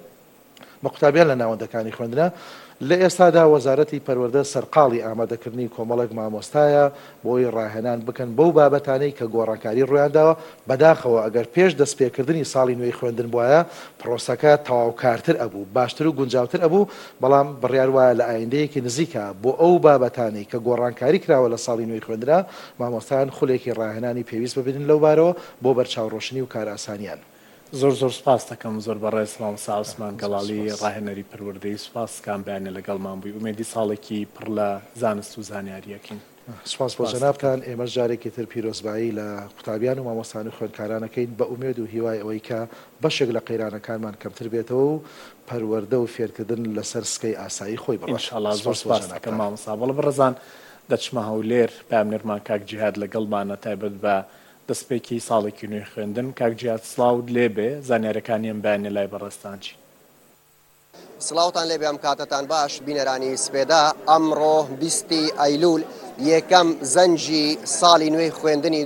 بە قوتابیان لە ناوەندەکانی خوێندنە. لە ئێستادا وەزارەتی پەروەردە سەرقاڵی ئامادەکردنی کۆمەڵک مامۆستایە بۆی ڕاهێنان بکەن بەو بابەتانەی کە گۆڕانکاری ڕوویانداوە بەداخەوە ئەگەر پێش دەستپێکردنی ساڵی نوێی خوێندن بواە پرۆسەکە تەواوکارتر ئەبوو باشتر و گونجاوتر ئەبوو بەڵام بڕیار وایە لە ئایندەیەکی نزیکە بۆ ئەو بابەتانەی کە گۆڕانکاری کراوە لە ساڵی نوێی خوێندرا مامۆستایان خولێکی ڕاهێنانی پێویست ببینن لەو بارەوە بۆ بەرچاوڕۆشنی و کارئاسانیان. زۆر سپاس دەکەم زۆر بەڕێز مامۆستا عوسمان گەڵاڵی ڕاهێنەری پەروەردەی سوپاسکان بەیانێ لەگەڵمان بووی ئومێدی ساڵێکی پڕ لە زانست و زانیاریەکەین. سپاس بۆ جەنابتان ئێمەش جارێکی تر پیرۆزبایی لە قوتابیان و مامۆستان و خوێندکارانەکەین بە ئومێد و هیوای ئەوەی کە بەشێک لە قەیرانەکانمان کەمتر بێتەوە و پەروەردە و فێرکردن لەسەر سکەی ئاسایی خۆی بڕۆ. ئینشاڵڵا زۆر سپاس دەکەم مامۆستا. بەڵێ بەڕێزان دەچمە هەولێر بامنێرمان کاک جیهاد لەگەڵمانە تایبەت بە دەستپێکی ساڵێکی نوێی خوێندن کاک جیهاد سڵاوت لێبێ زانیاریەکانیان بەیانێ لای بەڕێستانجی. سڵاوتان لێبێ ئەم کاتتان باش بینەرانی سپێدا ئەمڕۆ 20 ئەیلول یەکەم زەنجی ساڵی نوێی خوێندنی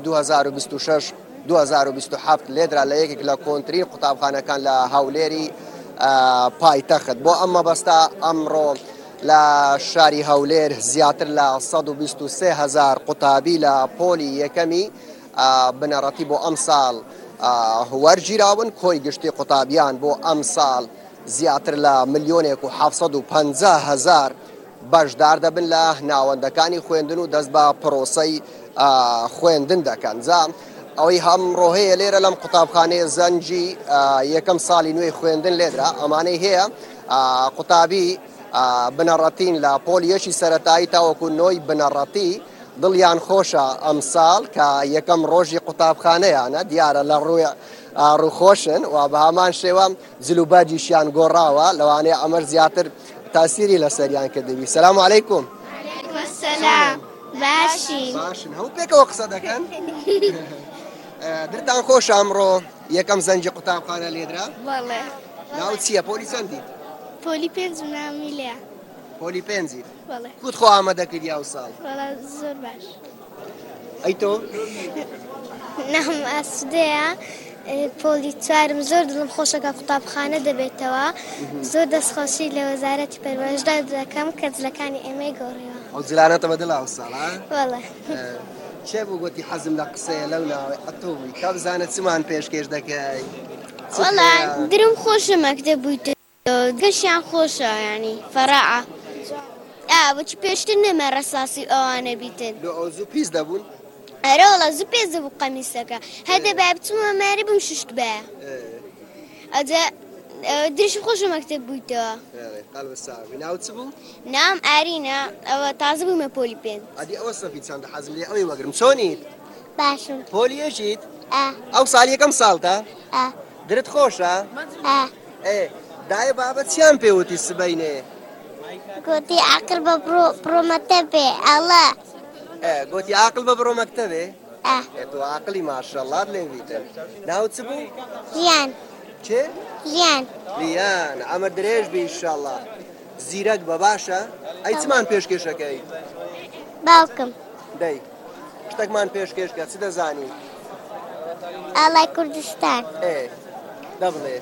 2026-2027 لێدرا لە یەکێک لە کۆنتترین قوتابخانەکان لە هەولێری پایتەخت بۆ ئەم مەبەستە ئەمڕۆ لە شاری هەولێر زیاتر لە 123,000 قوتابی لە پۆلی یەکەمی بنەڕەتی بۆ ئەم ساڵ وەرگیراون کۆی گشتی قوتابیان بۆ ئەم ساڵ زیاتر لە 1,750,000 بەشدار دەبن لە ناوەندەکانی خوێندن و دەست بە پرۆسەی خوێندن دەکەن. ئەوەی هەمڕۆ هەیە لێرە لەم قوتابخانەیە زەنجی یەکەم ساڵی نوێی خوێندن لێدرا ئەمانەی هەیە قوتابی بنەڕەتین لە پۆلیەشی سەرەتایی تاوەکو نۆی بنەڕەتی دڵیان خۆشە ئەم ساڵ کە یەکەم ڕۆژی قوتابخانەیانە دیارە لە ڕووی ڕووخۆشن و بە هەمان شێوە جلوبەرجیشیان گۆڕاوە لەوانەیە ئەمەش زیاتر تاسیری لەسەریان کردوی. سەلام عەلەیکوم. سەلام. باشن هەموو پێکەوە قسە دەکەن. دڵتان خۆش ئەمڕۆ یەکەم زەنجی قوتابخانە لێدرا؟ بەڵێ. ناو چییە؟ پۆلی چەندیت؟ پۆلی پێنج نامی لێ. پۆلی پێنجیت؟ بەڵێ. کوت خۆ ئامادەکردی ئەو ساڵ؟ بەڵێ زۆر باش. ئەی تۆ؟ نام ئاسودەیە پۆلی چوارم زۆر دڵم خۆشەکە قوتابخانە دەبێتەوە زۆر دەستخۆشی لە وەزارەتی پەروەردە دەکەم کە جلەکانی ئێمەی گۆڕیوە. ئەو جلانەتە بەدڵ ئەو ساڵ بەڵێ. چێ بوو گوتی حەزم لە قسەیە لەو ناوێ ئەتۆبووی کا بزانە چمان پێشکەش دەکەی؟ وەڵا درم خۆشە مەکتەب بوویتە گەشیان خۆشە ینی فەراعە بۆچی پێشتر نەمە ڕەساسی ئەوانە بیتن ئەو زوو پیس دەبوون؟ ئەرە وەڵا زوو پێز دەبوو قەمیسەکە هەدە بە بچمە ماری بم ششت بە ئەجا درشم خۆشە مەکتەب بوویتەوە. ناو چ بوو؟ نام ئارینە ئەوە تازە بوومە پۆلی پێنج. ئەدی ئەوە سەفی چەندە حەزم لێ ئەوەی وەگرم. چۆنیت؟ باشم. پۆلی یەکیت؟ ئەو ساڵ یەکەم ساڵتە؟ درت خۆشە؟ دایە بابەت چیان پێوتی سبەینێ؟ گوتی عاقل بە بڕۆ مەکتەبێ ئەڵە. گوتی عاقل بە بڕۆ مەکتەبێ؟ تۆ عاقلی ماشەڵڵات لێویتن. ناو چ بوو؟ ژیان. چێ؟ ژیان. ژیان ئەمە درێژ بی ئینشاڵڵا. زیرەک بە باشە؟ ئەی چمان پێشکەشەکەی؟ باوکم. دەی شتێکمان پێشکەشکە چ دەزانی؟ ئاڵای کوردستان. دەبڵێ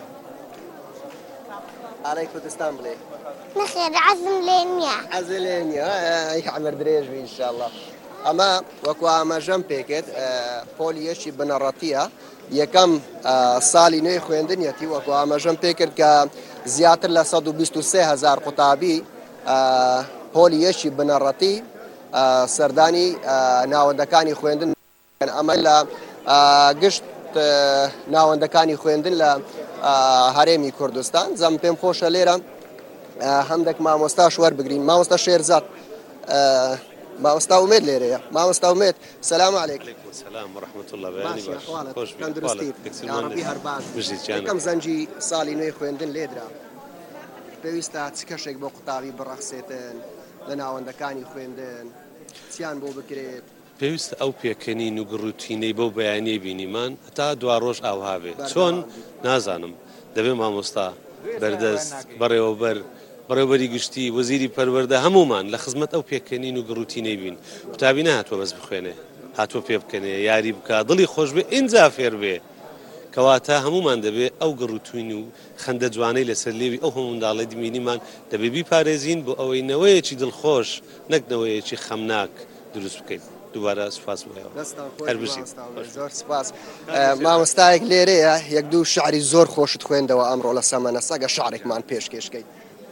ئاڵای کوردستان بڵێ. نەخێر عەزم لێ نییە. عەزە لێ نییە ئەمە درێژ بی ئینشاڵڵا. ئەمە وەکو ئاماژەم پێکرد پۆلی یەکی بنەڕەتیە یەکەم ساڵی نوێی خوێندنیەتی وەکو ئاماژەم پێکرد کە زیاتر لە 123,000 قوتابی پۆلی یەکی بنەڕەتی سەردانی ناوەندەکانی خوێندن ئەمە لە گشت ناوەندەکانی خوێندن لە هەرێمی کوردستان. زەم پێم خۆشە لێرە هەندێک مامۆستاش وەربگرین. مامۆستا شێرزاد مامۆستا ئومێد لێرەیە. مامۆستا ئومێد سەلام عەلەیکم. سلام ورحمة الله بەیانی باش تەندروستی یاڕەبی هەرباش. یەکەم زەنجی ساڵی نوێی خوێندن لێدرا پێویستە چ کەشێک بۆ قوتابی بڕەخسێتن لە ناوەندەکانی خوێندن چیان بۆ بکرێت؟ پێویستە ئەو پێکەنین و گڕوتینەی بەو بەیانیە بینیمان هەتا دوا ڕۆژ ئاوها بێت چۆن نازانم دەبێ مامۆستا بەردەست بەڕێوەبەری گشتی وەزیری پەروەردە هەمومان لە خزمەت ئەو پێکەنین و گڕوتینەی بین. قوتابی نهاتوە بەس بخوێنێ هاتووە پێ بکەنێ یاری بکە دڵی خۆش بێ ئینجا فێر بێ کەواتە هەمومان دەبێ ئەو گەڕوتوین و خەندە جوانەی لەسەر لێوی ئەو هەموو منداڵی دمینیمان دەبێ بیپارێزین بۆ ئەوەی نەوەیەکی دڵخۆش نەک نەوەیەکی خەمناک دروست بکەین. دووبارە سوپاس بۆیەوە هەربژین. زۆر سپاس. مامۆستایەک لێرەیە یەک دوو شعری زۆر خۆشت خوێندەوە ئەمڕۆ لە سەمەنە سەگە شعرێکمان پێشکەشکەیت.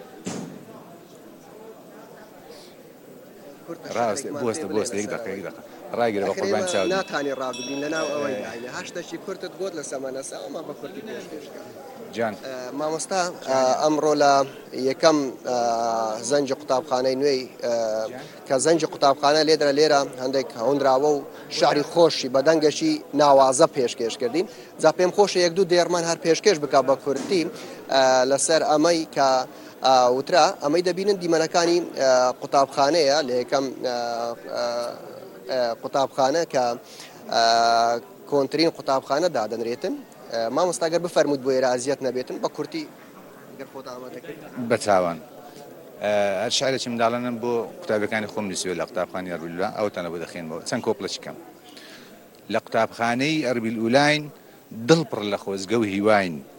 بۆست یەک دقیقە ڕاگەرە بە قوربان چاوی ناتوانێت ڕابگرین لەناو ئەوەی داینە هەشتەشی کورتت گوت لە سەمەنەسا ئەمە بە کوردی پێشکەشکە. جان مامۆستا ئەمڕۆ لە یەکەم زەنجی قوتابخانەی نوێی کە زەنجی قوتابخانە لێدرا لێرە هەندێک هەوندراوە و شعری خۆشی بەدەنگەشی ناوازە پێشکەش کردین. جا پێم خۆشە یەک دوو دێرمان هەر پێشکەش بکە بە کوردی لەسەر ئەمەی کە وترا ئەمەی دەبینن دیمەنەکانی قوتابخانەیە لە یەکەم قوتابخانە کە کۆنترین قوتابخانە دادەنرێتن. مامۆستاگەر بفەرمووت بۆ ئێرە ئازیەت نەبێتن بە کورتی گەر خۆت ئامادەکرد بەچاوان هەر شعرێکی منداڵانم بۆ قوتابەکانی خۆم نووسیوە لە قوتابخانەی ئەربیلولا ئەوتانە بۆ دەخێنەوە چەند کۆپڵەچکەم لە قوتابخانەی ئەربیلئولاین دڵ پڕ لە خۆزگە و هیواین